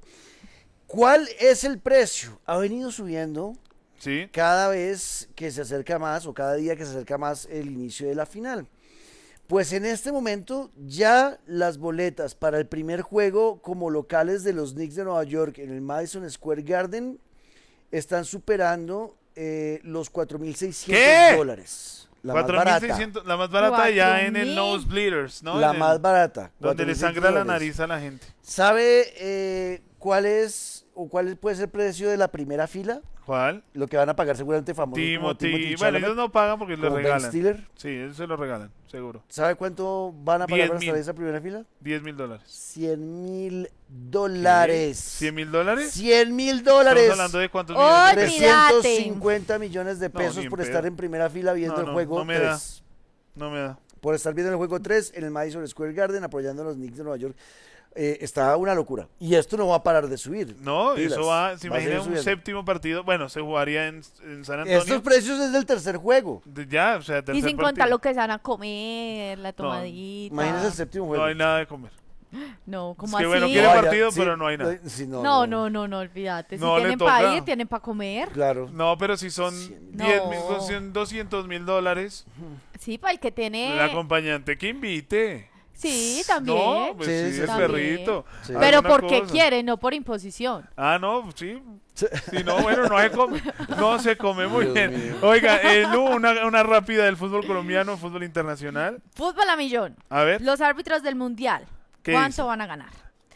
¿Cuál es el precio? Ha venido subiendo sí. cada vez que se acerca más o cada día que se acerca más el inicio de la final. Pues en este momento ya las boletas para el primer juego como locales de los Knicks de Nueva York en el Madison Square Garden están superando eh, los cuatro mil seiscientos dólares. La más barata. La más barata ya en el Nosebleeders, ¿no? La En el, más barata. Donde le sangra la nariz a la gente. ¿Sabe eh, cuál es o cuál puede ser el precio de la primera fila? ¿Cuál? Lo que van a pagar seguramente famosos como Timothy. Timothy Bueno, Chalamet, ellos no pagan porque le como Ben regalan. Stiller. Sí, ellos se lo regalan, seguro. ¿Sabe cuánto van a pagar diez para mil. estar en esa primera fila? diez mil dólares. cien mil dólares. ¿cien mil dólares? cien mil dólares. Estamos hablando de cuántos millones de pesos. trescientos cincuenta millones de No, pesos ni en por pedo. estar en primera fila viendo No, el no, juego no me da. tres. No me da. Por estar viendo el juego tres en el Madison Square Garden apoyando a los Knicks de Nueva York. Eh, está una locura. Y esto no va a parar de subir. No, Pilas. eso va, se Va a seguir imagina un subiendo. séptimo partido. Bueno, se jugaría en, en San Antonio. Estos precios es del tercer juego. De- Ya, o sea, tercer Y sin contar partido. lo que se van a comer, la tomadita. Imagínese el séptimo juego. No hay nada de comer. No, ¿cómo Es que así? bueno, quiere Vaya, partido, sí, pero no hay nada. no, sí, no, No, no. no, no, no, olvídate. Si No, le tienen toca. para ir, tienen para comer. Claro. No, pero si son No. diez mil, doscientos mil dólares, Sí, para el que tiene... el acompañante que invite. Sí, también. No, pues Sí, sí, sí, el sí. perrito. Sí. Pero alguna porque cosa. quiere, no por imposición. Ah, no, sí. Si no, bueno, no se come, no se come muy Dios bien. mío. Oiga, eh, Lu, una, una rápida del fútbol colombiano, fútbol internacional. Fútbol a millón. A ver, Los árbitros del mundial, ¿Qué ¿cuánto dice? van a ganar?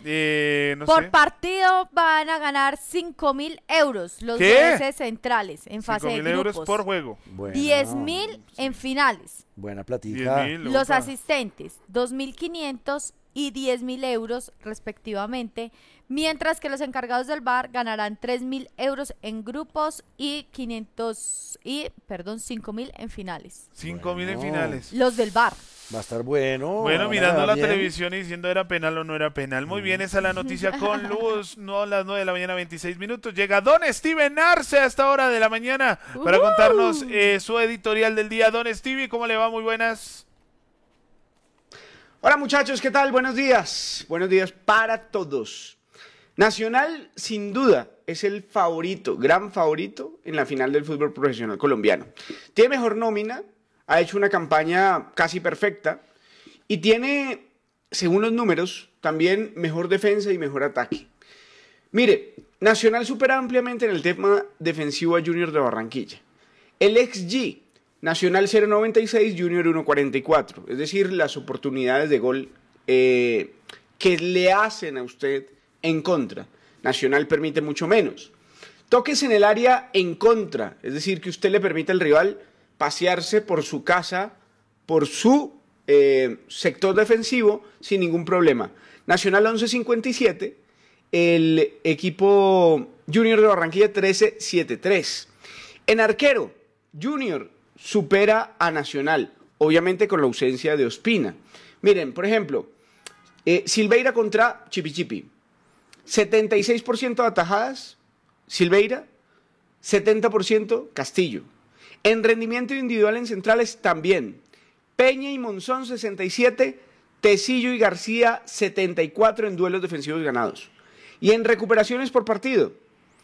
eh, no Por sé. partido van a ganar cinco mil euros los ¿Qué? jueces centrales en fase cinco de mil euros grupos. por juego. Buena, diez mil en finales. Buena diez platica. mil. Los opa. asistentes, dos mil quinientos y diez mil euros respectivamente, mientras que los encargados del V A R ganarán tres mil euros en grupos y quinientos y, perdón, cinco mil en finales. cinco mil en Bueno. finales. Los del V A R. Va a estar bueno. Bueno, van a mirando ganar la bien. televisión y diciendo era penal o no era penal. Muy bien, esa es la noticia con Luz, no a las nueve de la mañana, veintiséis minutos. Llega Don Steven Arce a esta hora de la mañana para Uh. contarnos eh, su editorial del día. Don Stevie, ¿cómo le va? Muy buenas. Hola muchachos, ¿qué tal? Buenos días. Buenos días para todos. Nacional, sin duda, es el favorito, gran favorito en la final del fútbol profesional colombiano. Tiene mejor nómina, ha hecho una campaña casi perfecta y tiene, según los números, también mejor defensa y mejor ataque. Mire, Nacional supera ampliamente en el tema defensivo a Junior de Barranquilla. El ex G, Nacional cero punto noventa y seis, Junior uno punto cuarenta y cuatro. Es decir, las oportunidades de gol eh, que le hacen a usted en contra. Nacional permite mucho menos. Toques en el área en contra. Es decir, que usted le permite al rival pasearse por su casa, por su eh, sector defensivo, sin ningún problema. Nacional once punto cincuenta y siete. El equipo Junior de Barranquilla trece punto setenta y tres. En arquero, Junior supera a Nacional, obviamente con la ausencia de Ospina. Miren, por ejemplo, eh, Silveira contra Chipichipi. setenta y seis por ciento de atajadas, Silveira, setenta por ciento Castillo. En rendimiento individual en centrales también. Peña y Monzón sesenta y siete, Tecillo y García setenta y cuatro en duelos defensivos ganados. Y en recuperaciones por partido,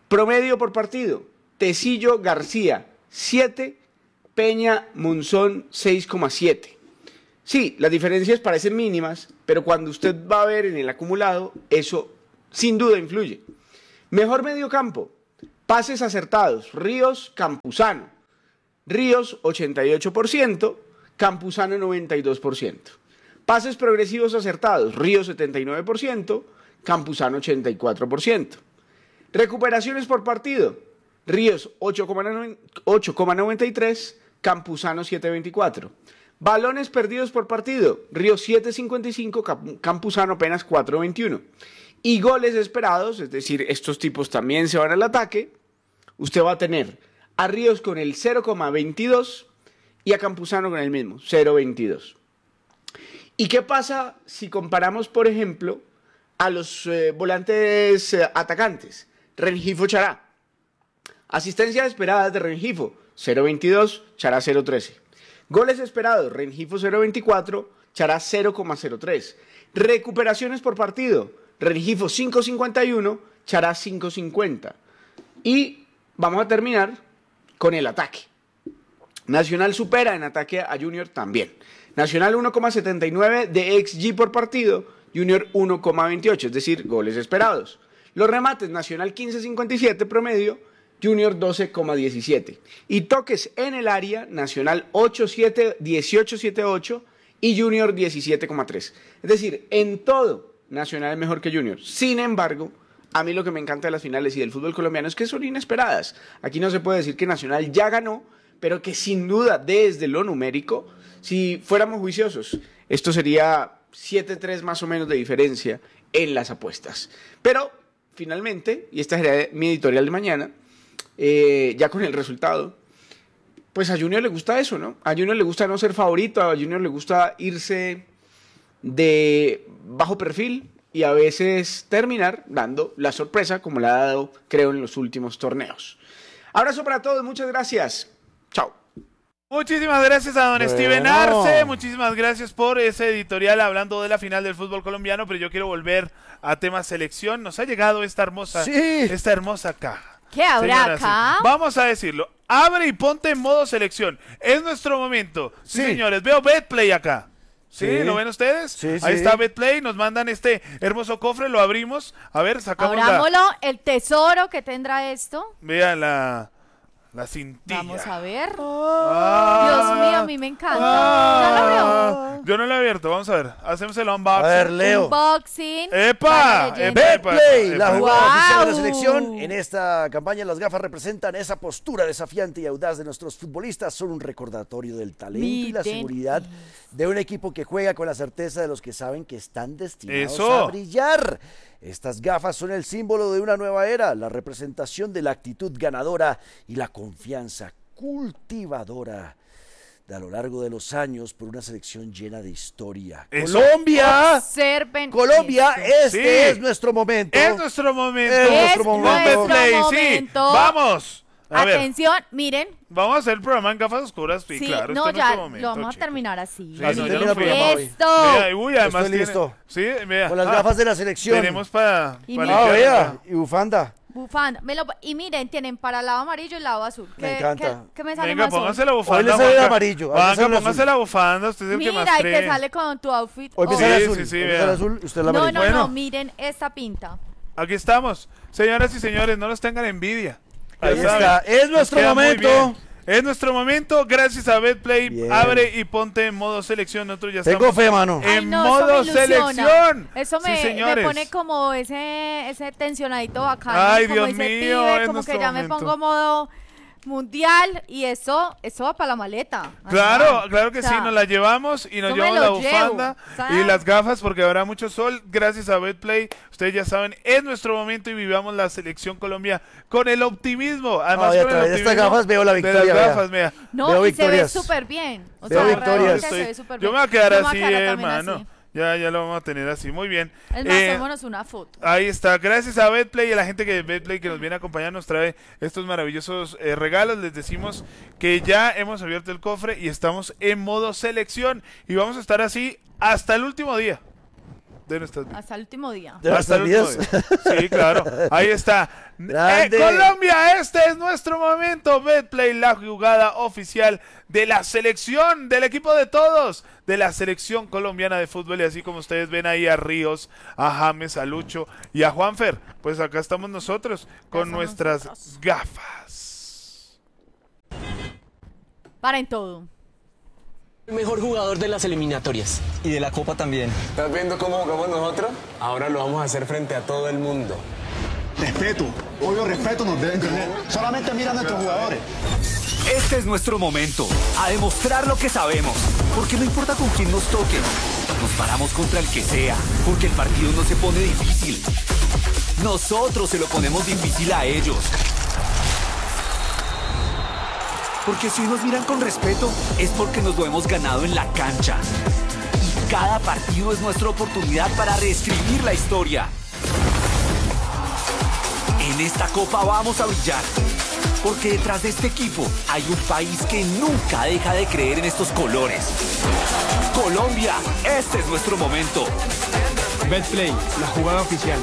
Promedio por partido, Tecillo García, siete, Peña Monzón, seis coma siete. Sí, las diferencias parecen mínimas, pero cuando usted va a ver en el acumulado, eso sin duda influye. Mejor mediocampo, pases acertados, Ríos, Campuzano. Ríos, ochenta y ocho por ciento, Campuzano, noventa y dos por ciento. Pases progresivos acertados, Ríos, setenta y nueve por ciento, Campuzano, ochenta y cuatro por ciento. Recuperaciones por partido, Ríos, ocho coma noventa y tres, Campuzano, siete coma veinticuatro. Balones perdidos por partido, Ríos, siete coma cincuenta y cinco, Campuzano, apenas cuatro coma veintiuno. Y goles esperados, es decir, estos tipos también se van al ataque, usted va a tener a Ríos con el cero coma veintidós y a Campuzano con el mismo, cero coma veintidós. ¿Y qué pasa si comparamos, por ejemplo, a los eh, volantes eh, atacantes? Rengifo Chará. Asistencias esperadas de Rengifo, cero coma veintidós, Chará cero coma trece. Goles esperados, Rengifo cero coma veinticuatro, Chará cero coma cero tres. Recuperaciones por partido, Rengifo cinco coma cincuenta y uno, Chará cinco coma cincuenta. Y vamos a terminar con el ataque. Nacional supera en ataque a Junior también. Nacional uno coma setenta y nueve de X G por partido, Junior uno coma veintiocho, es decir, goles esperados. Los remates, Nacional quince coma cincuenta y siete promedio, Junior doce coma diecisiete. Y toques en el área, Nacional ocho coma siete, dieciocho coma setenta y ocho y Junior diecisiete coma tres. Es decir, en todo, Nacional es mejor que Junior. Sin embargo, a mí lo que me encanta de las finales y del fútbol colombiano es que son inesperadas. Aquí no se puede decir que Nacional ya ganó, pero que sin duda, desde lo numérico, si fuéramos juiciosos, esto sería siete tres más o menos de diferencia en las apuestas. Pero, finalmente, y esta sería mi editorial de mañana, eh, ya con el resultado, pues a Junior le gusta eso, ¿no? A Junior le gusta no ser favorito, a Junior le gusta irse de bajo perfil y a veces terminar dando la sorpresa como la ha dado, creo, en los últimos torneos. Abrazo para todos, muchas gracias. Chao. Muchísimas gracias a don Bueno. Steven Arce, muchísimas gracias por ese editorial hablando de la final del fútbol colombiano, pero yo quiero volver a tema selección. Nos ha llegado esta hermosa, Sí. esta hermosa caja. ¿Qué habrá Señoras, acá? vamos a decirlo, abre y ponte en modo selección. Es nuestro momento. Sí, Sí. señores, veo Betplay acá. ¿Sí? Sí. ¿Lo ven ustedes? Sí, Ahí sí. está Betplay, nos mandan este hermoso cofre, lo abrimos. A ver, sacamos la... Abrámoslo, el tesoro que tendrá esto. Vea la... La cintilla. Vamos a ver. Ah. Dios mío, a mí me encanta. Ah. ¿Ya lo veo? Yo no lo he abierto, vamos a ver. Hacemos el unboxing. A ver, Leo. Unboxing. ¡Epa! Para leyenda. ¡Epa! Betplay, la epa. jugada Wow. oficial de la selección. En esta campaña las gafas representan esa postura desafiante y audaz de nuestros futbolistas. Son un recordatorio del talento y la Miren. seguridad de un equipo que juega con la certeza de los que saben que están destinados Eso. a brillar. Estas gafas son el símbolo de una nueva era, la representación de la actitud ganadora y la confianza cultivadora de a lo largo de los años por una selección llena de historia. Eso. Colombia, Observen Colombia, esto. este Sí. es nuestro momento. Es nuestro momento. Es nuestro Es momento. nuestro Betplay, sí. momento. Vamos. A ver, Atención, miren. vamos a hacer el programa en gafas oscuras. Sí, Sí, claro, no, este es ya nuestro momento, lo vamos a chicos. terminar así. Sí, Así no, ya termina lo el programa hoy. Esto. Mira, y uy, además Estoy tiene- listo. Sí, mira. Con las Ah, gafas de la selección. Tenemos para... Y para mira. Ah, limpiar vea, acá. y bufanda. Bufanda. Me lo- y miren, tienen para el lado amarillo y el lado azul. Me ¿Qué- encanta. qué- qué me sale Venga, más hoy? póngase la Hoy bufanda. le sale el Juanca. amarillo, a mí me Juanca, sale el póngase azul. la bufanda, usted es el que Mira, más y cree. te sale con tu outfit. Hoy me hoy. sale Sí, azul. sí, sí, hoy me vea. sale azul, usted la No, amarilla. no, Bueno. no, miren esta pinta. Aquí estamos. Señoras y señores, no nos tengan envidia. Ya Ahí saben, está. Es nos nuestro queda muy momento. bien. Es nuestro momento. Gracias a Betplay. Bien. Abre y ponte en modo selección. Nosotros ya Tengo estamos fe, mano. en Ay, no, modo eso me ilusiona. selección. Eso Sí, me, me señores. pone como ese, ese tensionadito bacano. Ay, como Dios ese mío, pibe, es como que nuestro ya me momento. pongo modo mundial y eso, eso va para la maleta. Ay, Claro, no. claro que O sea, sí, nos la llevamos y nos yo me llevamos la lo llevo, bufanda ¿sabes? y las gafas porque habrá mucho sol. Gracias a Betplay, ustedes ya saben, es nuestro momento y vivamos la selección Colombia con el optimismo. Además, Ay, a con el través de estas optimismo gafas veo la de victoria, las vea. gafas, mira. No, Veo y se ve victorias. súper bien. O Veo sea, victorias. realmente Estoy- se ve súper yo bien. me voy a quedar Yo me así, voy a quedar también hermano. así. Ya, ya lo vamos a tener así. Muy bien. Es más, Eh, tomémonos una foto. Ahí está, gracias a Betplay y a la gente que de Betplay que nos viene a acompañar nos trae estos maravillosos eh, regalos. Les decimos que ya hemos abierto el cofre y estamos en modo selección y vamos a estar así hasta el último día. de nuestras vidas. Hasta el último día. ¿De Hasta el nuestras último vidas? día. Sí, claro. Ahí está. Eh, Colombia, este es nuestro momento. Betplay, la jugada oficial de la selección, del equipo de todos, de la selección colombiana de fútbol. Y así como ustedes ven ahí a Ríos, a James, a Lucho y a Juanfer, pues acá estamos nosotros con nuestras nosotros. gafas. Paren todo. El mejor jugador de las eliminatorias. Y de la Copa también. ¿Estás viendo cómo jugamos nosotros? Ahora lo vamos a hacer frente a todo el mundo. Respeto, obvio respeto nos deben tener. Solamente mira a nuestros jugadores. Este es nuestro momento, a demostrar lo que sabemos. Porque no importa con quién nos toque, nos paramos contra el que sea. Porque el partido no se pone difícil. Nosotros se lo ponemos difícil a ellos. Porque si nos miran con respeto, es porque nos lo hemos ganado en la cancha. Y cada partido es nuestra oportunidad para reescribir la historia. En esta copa vamos a brillar. Porque detrás de este equipo hay un país que nunca deja de creer en estos colores. Colombia, este es nuestro momento. Betplay, la jugada oficial.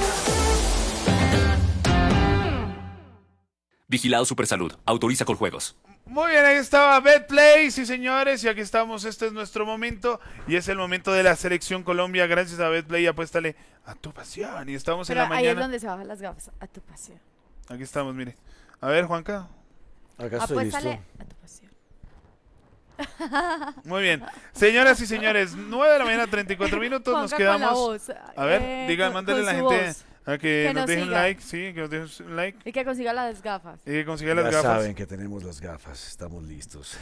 Vigilado Supersalud. Autoriza con juegos. Muy bien, ahí estaba Betplay, sí señores, y aquí estamos, este es nuestro momento, y es el momento de la selección Colombia, gracias a Betplay, apuéstale a tu pasión, y estamos Pero en la ahí mañana. es donde se bajan las gafas, a tu pasión. Aquí estamos, mire. A ver, Juanca. Acá estoy Apuéstale listo. a tu pasión. Muy bien, señoras y señores, nueve de la mañana, treinta y cuatro minutos, nos Juanca con la quedamos. voz, A ver, eh, digan, con- mándale a con la su gente voz. a que, Que nos nos deje un siga. like, sí, que nos deje un like, Y que consiga las gafas. y que consiga Ya las gafas. saben que tenemos las gafas, estamos listos.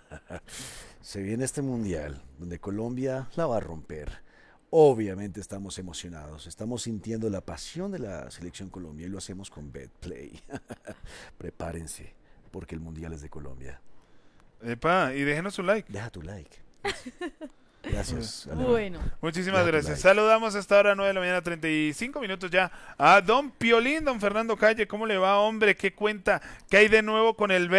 Se viene este mundial donde Colombia la va a romper. Obviamente estamos emocionados, estamos sintiendo la pasión de la selección Colombia y lo hacemos con Betplay. Prepárense, porque el mundial es de Colombia. Epa, y déjenos un like. Deja tu like. Gracias. Bueno. Bueno. Muchísimas Deja tu gracias. like. Saludamos a esta hora, nueve de la mañana, treinta y cinco minutos ya, a don Piolín, don Fernando Calle. ¿Cómo le va, hombre? ¿Qué cuenta? ¿Qué hay de nuevo con el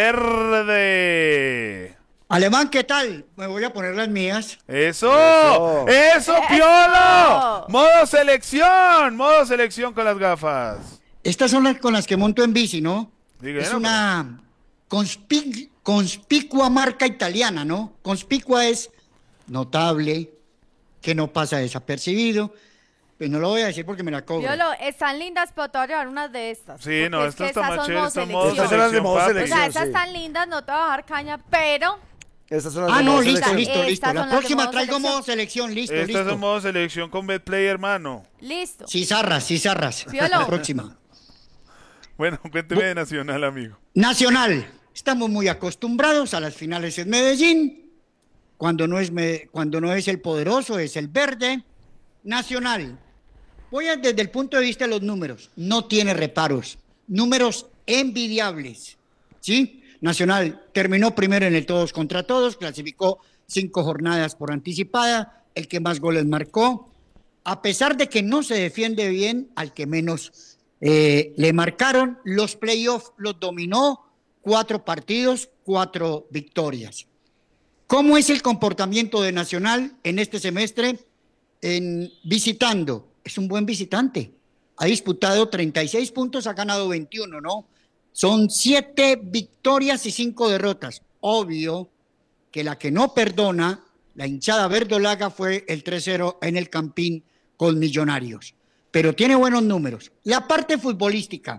verde? Alemán, ¿qué tal? Me voy a poner las mías. ¡Eso! ¡Eso, ¡Eso Piolo! ¡Modo selección! ¡Modo selección con las gafas! Estas son las con las que monto en bici, ¿no? Diga, es no, una conspic- conspicua marca italiana, ¿no? Conspicua es notable, que no pasa desapercibido. Pues no lo voy a decir porque me la cobro. Piolo, están lindas, pero te voy a llevar unas de estas. Sí, no, porque es esto que está estas más son chévere, modo esto es modo selección. Estas son las de modo O sea, selección, esas sí. están lindas, no te voy a bajar caña, pero Estas son las Ah, de no, modo listo, selección. listo, listo. Estas son La las de próxima modo traigo selección. modo selección, listo, Estas listo. son modo selección con Betplay, hermano. listo. Cizarras, cizarras. Piolo. La próxima. Bueno, cuénteme de Nacional, amigo. Nacional. Estamos muy acostumbrados a las finales en Medellín. Cuando no es, me- cuando no es el poderoso, es el verde. Nacional. Voy a, desde el punto de vista de los números. No tiene reparos. Números envidiables. ¿Sí? Nacional terminó primero en el todos contra todos. Clasificó cinco jornadas por anticipada. El que más goles marcó. A pesar de que no se defiende bien, al que menos eh, le marcaron, los playoffs los dominó. Cuatro partidos, cuatro victorias. ¿Cómo es el comportamiento de Nacional en este semestre? En visitando, es un buen visitante. Ha disputado treinta y seis puntos, ha ganado veintiuno, ¿no? Son siete victorias y cinco derrotas. Obvio que la que no perdona, la hinchada verdolaga, fue el tres cero en el Campín con Millonarios. Pero tiene buenos números. La parte futbolística,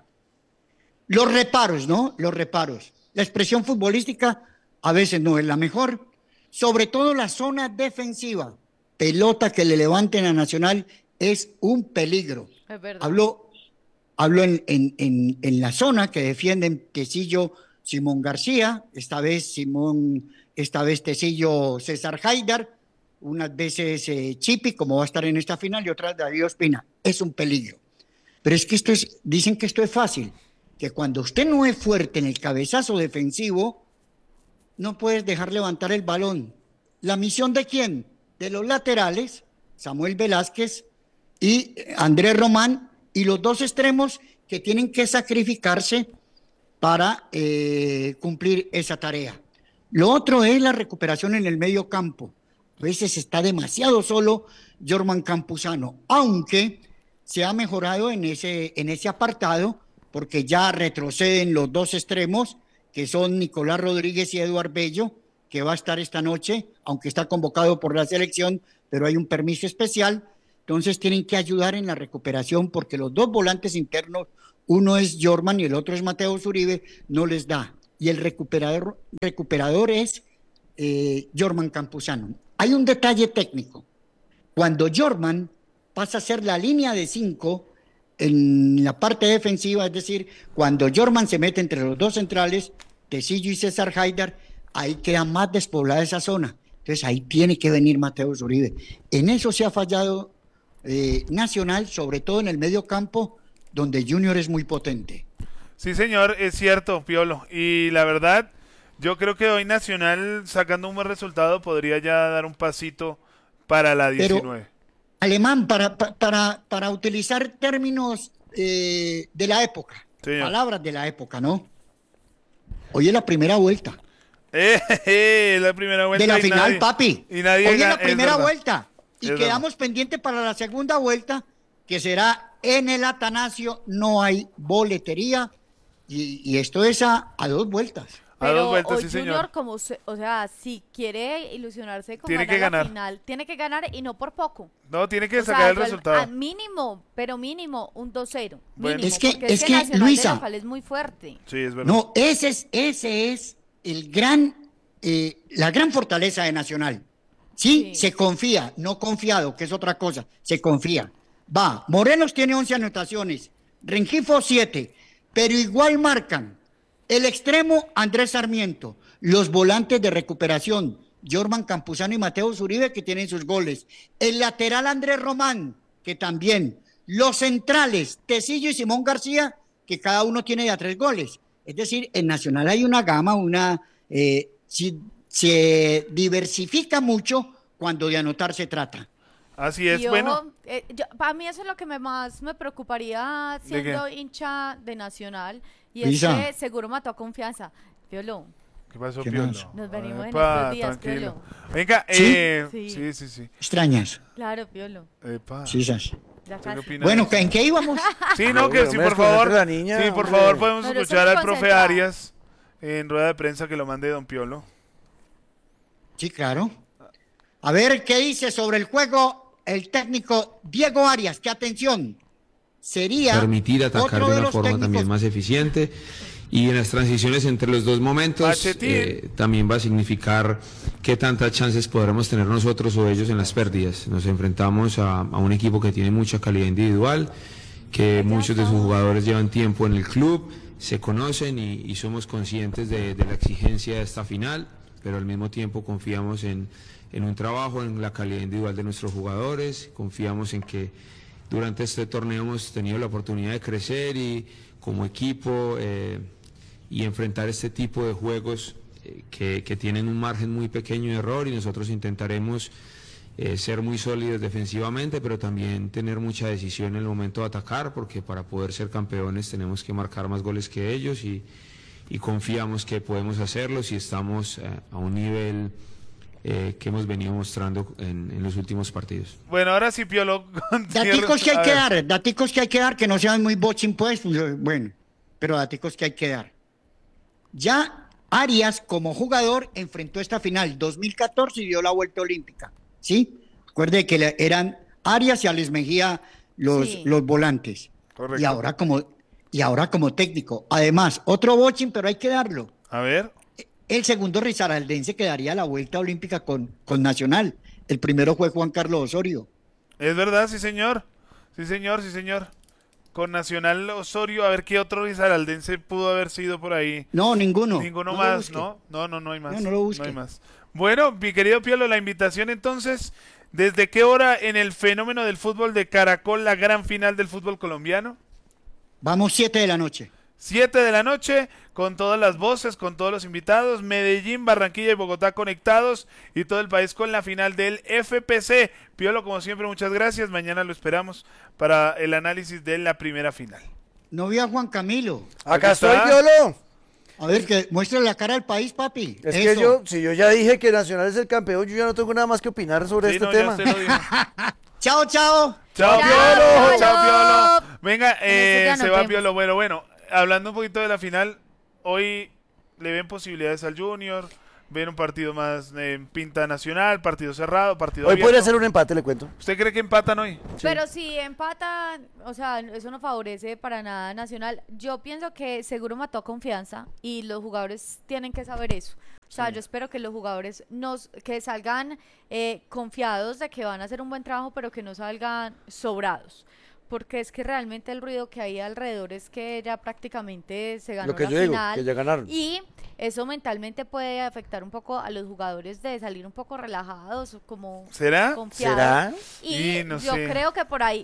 los reparos, ¿no? Los reparos. La expresión futbolística a veces no es la mejor. Sobre todo la zona defensiva. Pelota que le levanten a Nacional es un peligro. Es verdad. Hablo, hablo en, en, en, en la zona que defienden Tecillo, Simón García, esta vez Simón, esta vez Tecillo, César Haidar, unas veces eh, Chipi, como va a estar en esta final, y otras David Ospina. Es un peligro. Pero es que esto es, dicen que esto es fácil, que cuando usted no es fuerte en el cabezazo defensivo, no puedes dejar levantar el balón. ¿La misión de quién? De los laterales, Samuel Velázquez y Andrés Román, y los dos extremos que tienen que sacrificarse para eh, cumplir esa tarea. Lo otro es la recuperación en el medio campo. A veces está demasiado solo Jorman Campuzano, aunque se ha mejorado en ese, en ese apartado, porque ya retroceden los dos extremos, que son Nicolás Rodríguez y Eduard Bello, que va a estar esta noche, aunque está convocado por la selección, pero hay un permiso especial. Entonces tienen que ayudar en la recuperación, porque los dos volantes internos, uno es Jorman y el otro es Mateo Zuribe, no les da. Y el recuperador, recuperador es eh, Jorman Campuzano. Hay un detalle técnico. Cuando Jorman pasa a ser la línea de cinco en la parte defensiva, es decir, cuando Jorman se mete entre los dos centrales, Tecillo y César Haidar, ahí queda más despoblada esa zona. Entonces ahí tiene que venir Mateo Zuribe. En eso se ha fallado eh, Nacional, sobre todo en el medio campo, donde Junior es muy potente. Sí, señor, es cierto, Piolo. Y la verdad, yo creo que hoy Nacional, sacando un buen resultado, podría ya dar un pasito para la diecinueve. Pero, Alemán, para, para, para utilizar términos eh, de la época, señor. Palabras de la época, ¿no? Hoy es la primera vuelta. Eh, eh, la primera vuelta. De la y final, nadie, papi. Y nadie Hoy es la es primera verdad. vuelta. Y Es quedamos pendientes para la segunda vuelta, que será en el Atanasio. No hay boletería. Y, y esto es a, a dos vueltas. A dos vueltas, hoy sí, Junior, señor. como se- o sea, si quiere ilusionarse con Tiene ganar que la ganar. final, tiene que ganar y no por poco. No, tiene que O sea, sacar el yo al- resultado. a mínimo, pero mínimo, un dos cero. Bueno. Mínimo, Es que- porque es que, Nacional de Luisa, local es muy fuerte. Sí, es verdad. No, ese es, ese es el gran, eh, la gran fortaleza de Nacional. ¿Sí? Se confía, no confiado, que es otra cosa, se confía. Va, Morelos tiene once anotaciones, Rengifo siete, pero igual marcan el extremo Andrés Sarmiento, los volantes de recuperación, Jorman Campuzano y Mateo Zuribe, que tienen sus goles, el lateral Andrés Román, que también, los centrales, Tecillo y Simón García, que cada uno tiene ya tres goles. Es decir, en Nacional hay una gama, una eh, si, se diversifica mucho cuando de anotar se trata. Así es, Y ojo, bueno. eh, yo- para mí eso es lo que me más me preocuparía ¿De siendo qué? hincha de Nacional. Y Lisa. es que seguro mató a confianza. Piolo, ¿Qué pasó, ¿Qué Piolo? más? nos venimos en Epa, estos días, tranquilo. Piolo. Venga, ¿Sí? eh, Sí. sí, sí, sí. Extrañas. Claro, Piolo. Epa. Sí, Sas. Ya ¿Qué casi. opinas? Bueno, ¿en qué íbamos? Sí, no, que No sí, me por favor. desconcentre la niña, Sí, por hombre. favor, podemos No, no escuchar estoy al profe concentrada. Arias en rueda de prensa que lo mande Don Piolo. Sí, claro. A ver, ¿qué dice sobre el juego el técnico Diego Arias? ¡Qué atención! Sería permitir atacar otro de de una los forma técnicos. también más eficiente, y en las transiciones entre los dos momentos Machetín. eh, también va a significar qué tantas chances podremos tener nosotros o ellos en las pérdidas. Nos enfrentamos a, a un equipo que tiene mucha calidad individual, que muchos de sus jugadores llevan tiempo en el club, se conocen y, y somos conscientes de, de la exigencia de esta final, pero al mismo tiempo confiamos en, en un trabajo, en la calidad individual de nuestros jugadores, confiamos en que durante este torneo hemos tenido la oportunidad de crecer y como equipo eh, y enfrentar este tipo de juegos eh, que, que tienen un margen muy pequeño de error, y nosotros intentaremos eh, ser muy sólidos defensivamente, pero también tener mucha decisión en el momento de atacar, porque para poder ser campeones tenemos que marcar más goles que ellos, y, y confiamos que podemos hacerlo si estamos eh, a un nivel eh, que hemos venido mostrando en, en los últimos partidos. Bueno, ahora sí, Piolo. Daticos que hay A que ver. dar, daticos que hay que dar, que no sean muy bochín, pues, bueno, pero daticos que hay que dar. Ya Arias, como jugador, enfrentó esta final dos mil catorce y dio la vuelta olímpica, ¿sí? Recuerde que le- eran Arias y Alex Mejía los, Sí. los volantes. Correcto. Y ahora como, y ahora como técnico. Además, otro bochín, pero hay que darlo. A ver. El segundo risaraldense quedaría la vuelta olímpica con, con Nacional. El primero fue Juan Carlos Osorio. Es verdad, sí, señor. Sí, señor, sí, señor. Con Nacional Osorio, a ver qué otro risaraldense pudo haber sido por ahí. No, ninguno. Ninguno No lo más, busque. ¿no? No, no, no hay más. No, no lo busque. hay más. Bueno, mi querido Piolo, la invitación entonces, ¿desde qué hora en el fenómeno del fútbol de Caracol, la gran final del fútbol colombiano? Vamos siete de la noche. siete de la noche, con todas las voces, con todos los invitados, Medellín, Barranquilla y Bogotá conectados, y todo el país con la final del F P C. Piolo, como siempre, muchas gracias. Mañana lo esperamos para el análisis de la primera final. No vi a Juan Camilo. Acá Aquí está. estoy, Piolo. A ver, que muestre la cara al país, papi. Es Eso. que yo, si yo ya dije que Nacional es el campeón, yo ya no tengo nada más que opinar sobre Sí, este no, ya tema. usted lo dijo. Chao, chao. Chao, Chao, Piolo. Piolo. Chao, Piolo. Venga, En eh, estos días se nos va vemos. Piolo. Bueno, bueno, hablando un poquito de la final, hoy le ven posibilidades al Junior, ven un partido más en pinta nacional, partido cerrado, partido Hoy abierto. podría ser un empate, le cuento. ¿Usted cree que empatan hoy? Pero si empatan, o sea, eso no favorece para nada a Nacional. Yo pienso que seguro mató confianza y los jugadores tienen que saber eso. O sea, yo espero que los jugadores nos que salgan eh, confiados de que van a hacer un buen trabajo, pero que no salgan sobrados. Porque es que realmente el ruido que hay alrededor es que ya prácticamente se ganó Lo que la yo digo, final. que ya ganaron. Y eso mentalmente puede afectar un poco a los jugadores de salir un poco relajados, como ¿Será? confiados. ¿Será? Y Y no yo sé. creo que por ahí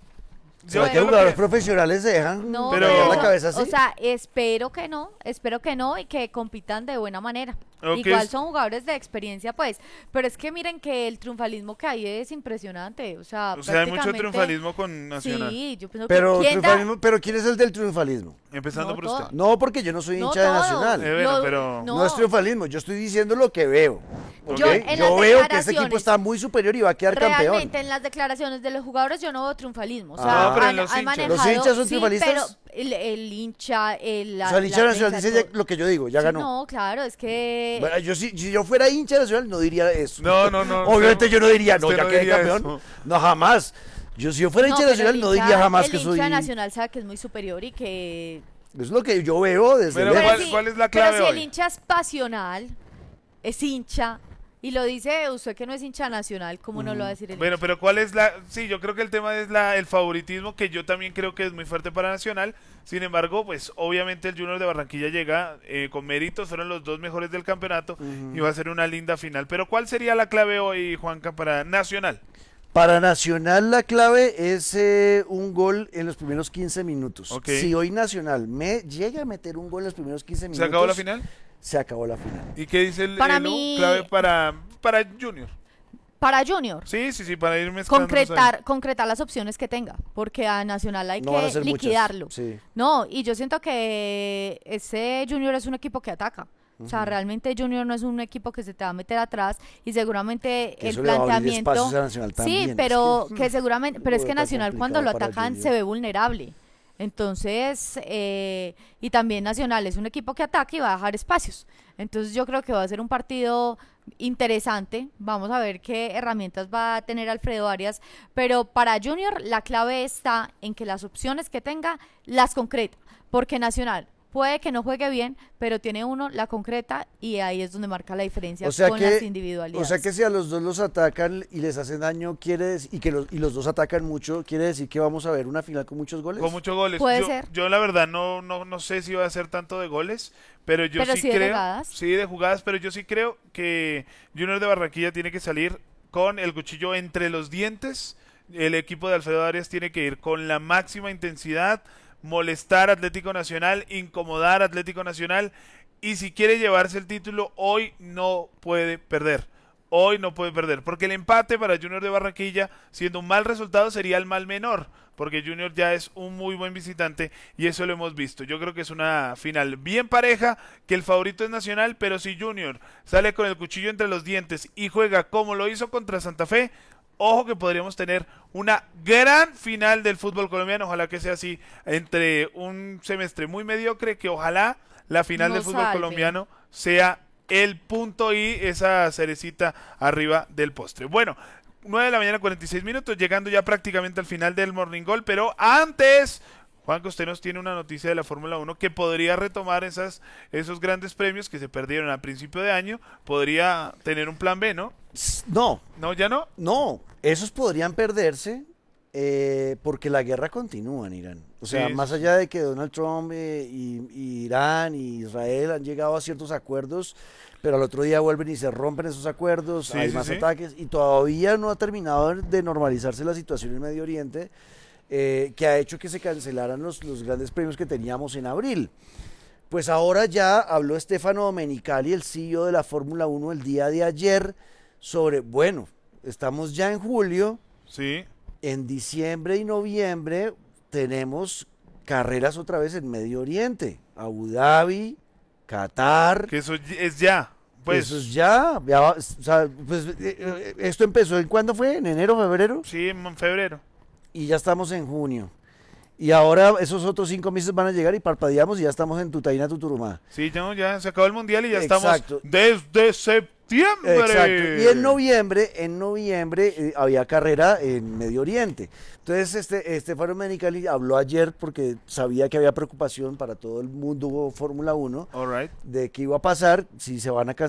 ¿Será Bueno, que jugadores profesionales se dejan no, Pero- rayar pero, la cabeza así? o sea, espero que no, espero que no y que compitan de buena manera. Ok. Igual son jugadores de experiencia, pues, pero es que miren que el triunfalismo que hay es impresionante, o sea, O sea, hay mucho prácticamente- triunfalismo con Nacional. Sí, yo pienso pero, que ¿quién da? triunfalismo- pero ¿quién es el del triunfalismo? Empezando No, por todo. usted. No, porque yo no soy No hincha de todo. Nacional. Eh, bueno, Lo- pero- No. no. es triunfalismo, yo estoy diciendo lo que veo. ¿ok? Yo en las Yo veo que este declaraciones- equipo está muy superior y va a quedar campeón. Realmente en las declaraciones de los jugadores yo no veo triunfalismo, o sea, Ah. No, pero en han, los han hinchas. manejado, ¿Los hinchas son sí, triunfalistas? pero el, el hincha, el, la, O sea, el hincha la nacional prensa, dice ya todo. lo que yo digo, ya Sí, ganó. No, claro, es que Bueno, yo si, si yo fuera hincha nacional no diría eso. No, no, no. Obviamente usted- yo no diría, no, usted ya no quedé diría campeón. eso. No, jamás. Yo si yo fuera No, hincha pero nacional el no hincha- diría jamás el que hincha soy... nacional sabe que es muy superior y que Es lo que yo veo desde Pero lejos. ¿cuál- cuál es la clave Pero si el hoy? hincha es pasional, es hincha y lo dice usted que no es hincha nacional, ¿cómo no lo va a decir el Bueno, hincha? pero ¿cuál es la...? Sí, yo creo que el tema es la el favoritismo, que yo también creo que es muy fuerte para Nacional. Sin embargo, pues obviamente el Junior de Barranquilla llega eh, con méritos, fueron los dos mejores del campeonato y va a ser una linda final. Pero ¿cuál sería la clave hoy, Juanca, para Nacional? Para Nacional la clave es eh, un gol en los primeros quince minutos. Ok. Si hoy Nacional me llega a meter un gol en los primeros quince minutos... ¿Se acabó la final? Se acabó la final. ¿Y qué dice el, Para el mí- clave para, para Junior? Para Junior, Sí, sí, sí, para ir mezclándonos ahí. concretar, concretar las opciones que tenga, porque a Nacional hay No van a que ser muchas, liquidarlo. sí. No, y yo siento que ese Junior es un equipo que ataca. O sea, realmente Junior no es un equipo que se te va a meter atrás y seguramente Que el eso le va a abrir planteamiento espacios a Nacional también, sí, es pero que- que, seguramente, pero es Uy, que está Nacional cuando lo complicado para atacan Junior. se ve vulnerable. Entonces, eh, y también Nacional es un equipo que ataca y va a dejar espacios. Entonces yo creo que va a ser un partido interesante. Vamos a ver qué herramientas va a tener Alfredo Arias. Pero para Junior la clave está en que las opciones que tenga las concreta. Porque Nacional puede que no juegue bien, pero tiene uno la concreta y ahí es donde marca la diferencia O sea con que, las individualidades. o sea que si a los dos los atacan y les hacen daño, quiere decir, y que los, y los dos atacan mucho, quiere decir que vamos a ver una final con muchos goles. Con muchos goles. Puede yo, ser. yo la verdad no, no, no sé si va a ser tanto de goles, pero yo Pero sí, sí de creo. jugadas. Sí, de jugadas, pero yo sí creo que Junior de Barranquilla tiene que salir con el cuchillo entre los dientes. El equipo de Alfredo Arias tiene que ir con la máxima intensidad, molestar a Atlético Nacional, incomodar a Atlético Nacional, y si quiere llevarse el título, hoy no puede perder. Hoy no puede perder, porque el empate para Junior de Barranquilla, siendo un mal resultado, sería el mal menor, porque Junior ya es un muy buen visitante y eso lo hemos visto. Yo creo que es una final bien pareja, que el favorito es Nacional, pero si Junior sale con el cuchillo entre los dientes y juega como lo hizo contra Santa Fe, ojo que podríamos tener una gran final del fútbol colombiano. Ojalá que sea así, entre un semestre muy mediocre, que ojalá la final Nos del fútbol salve. colombiano sea el punto y esa cerecita arriba del postre. Bueno, nueve de la mañana, cuarenta y seis minutos, llegando ya prácticamente al final del Morning Goal, pero antes, Juanca, usted nos tiene una noticia de la Fórmula uno que podría retomar esas, esos grandes premios que se perdieron a principio de año, podría tener un plan B, ¿no? No. ¿No, ya no? No, esos podrían perderse eh, porque la guerra continúa en Irán. O sea, Sí, más sí. allá de que Donald Trump eh, y, y Irán y Israel han llegado a ciertos acuerdos, pero al otro día vuelven y se rompen esos acuerdos, Sí, hay sí, más sí. ataques y todavía no ha terminado de normalizarse la situación en Medio Oriente, eh, que ha hecho que se cancelaran los, los grandes premios que teníamos en abril. Pues ahora ya habló Stefano Domenicali, el C E O de la Fórmula uno, el día de ayer, sobre, bueno, estamos ya en julio, Sí. en diciembre y noviembre tenemos carreras otra vez en Medio Oriente, Abu Dhabi, Qatar. Que eso es ya. Pues. Eso es ya. ya va, o sea, pues, eh, esto empezó, ¿en cuándo fue? ¿En enero, febrero? Sí, en febrero. Y ya estamos en junio. Y ahora esos otros cinco meses van a llegar y parpadeamos y ya estamos en Tutaina, Tuturumá. Sí, no, ya se acabó el mundial y ya Exacto. estamos desde septiembre. Exacto. Y en noviembre, en noviembre eh, había carrera en Medio Oriente. Entonces, este, Estefano Menicali habló ayer porque sabía que había preocupación para todo el mundo Fórmula uno All right. de qué iba a pasar, si se van a cancelar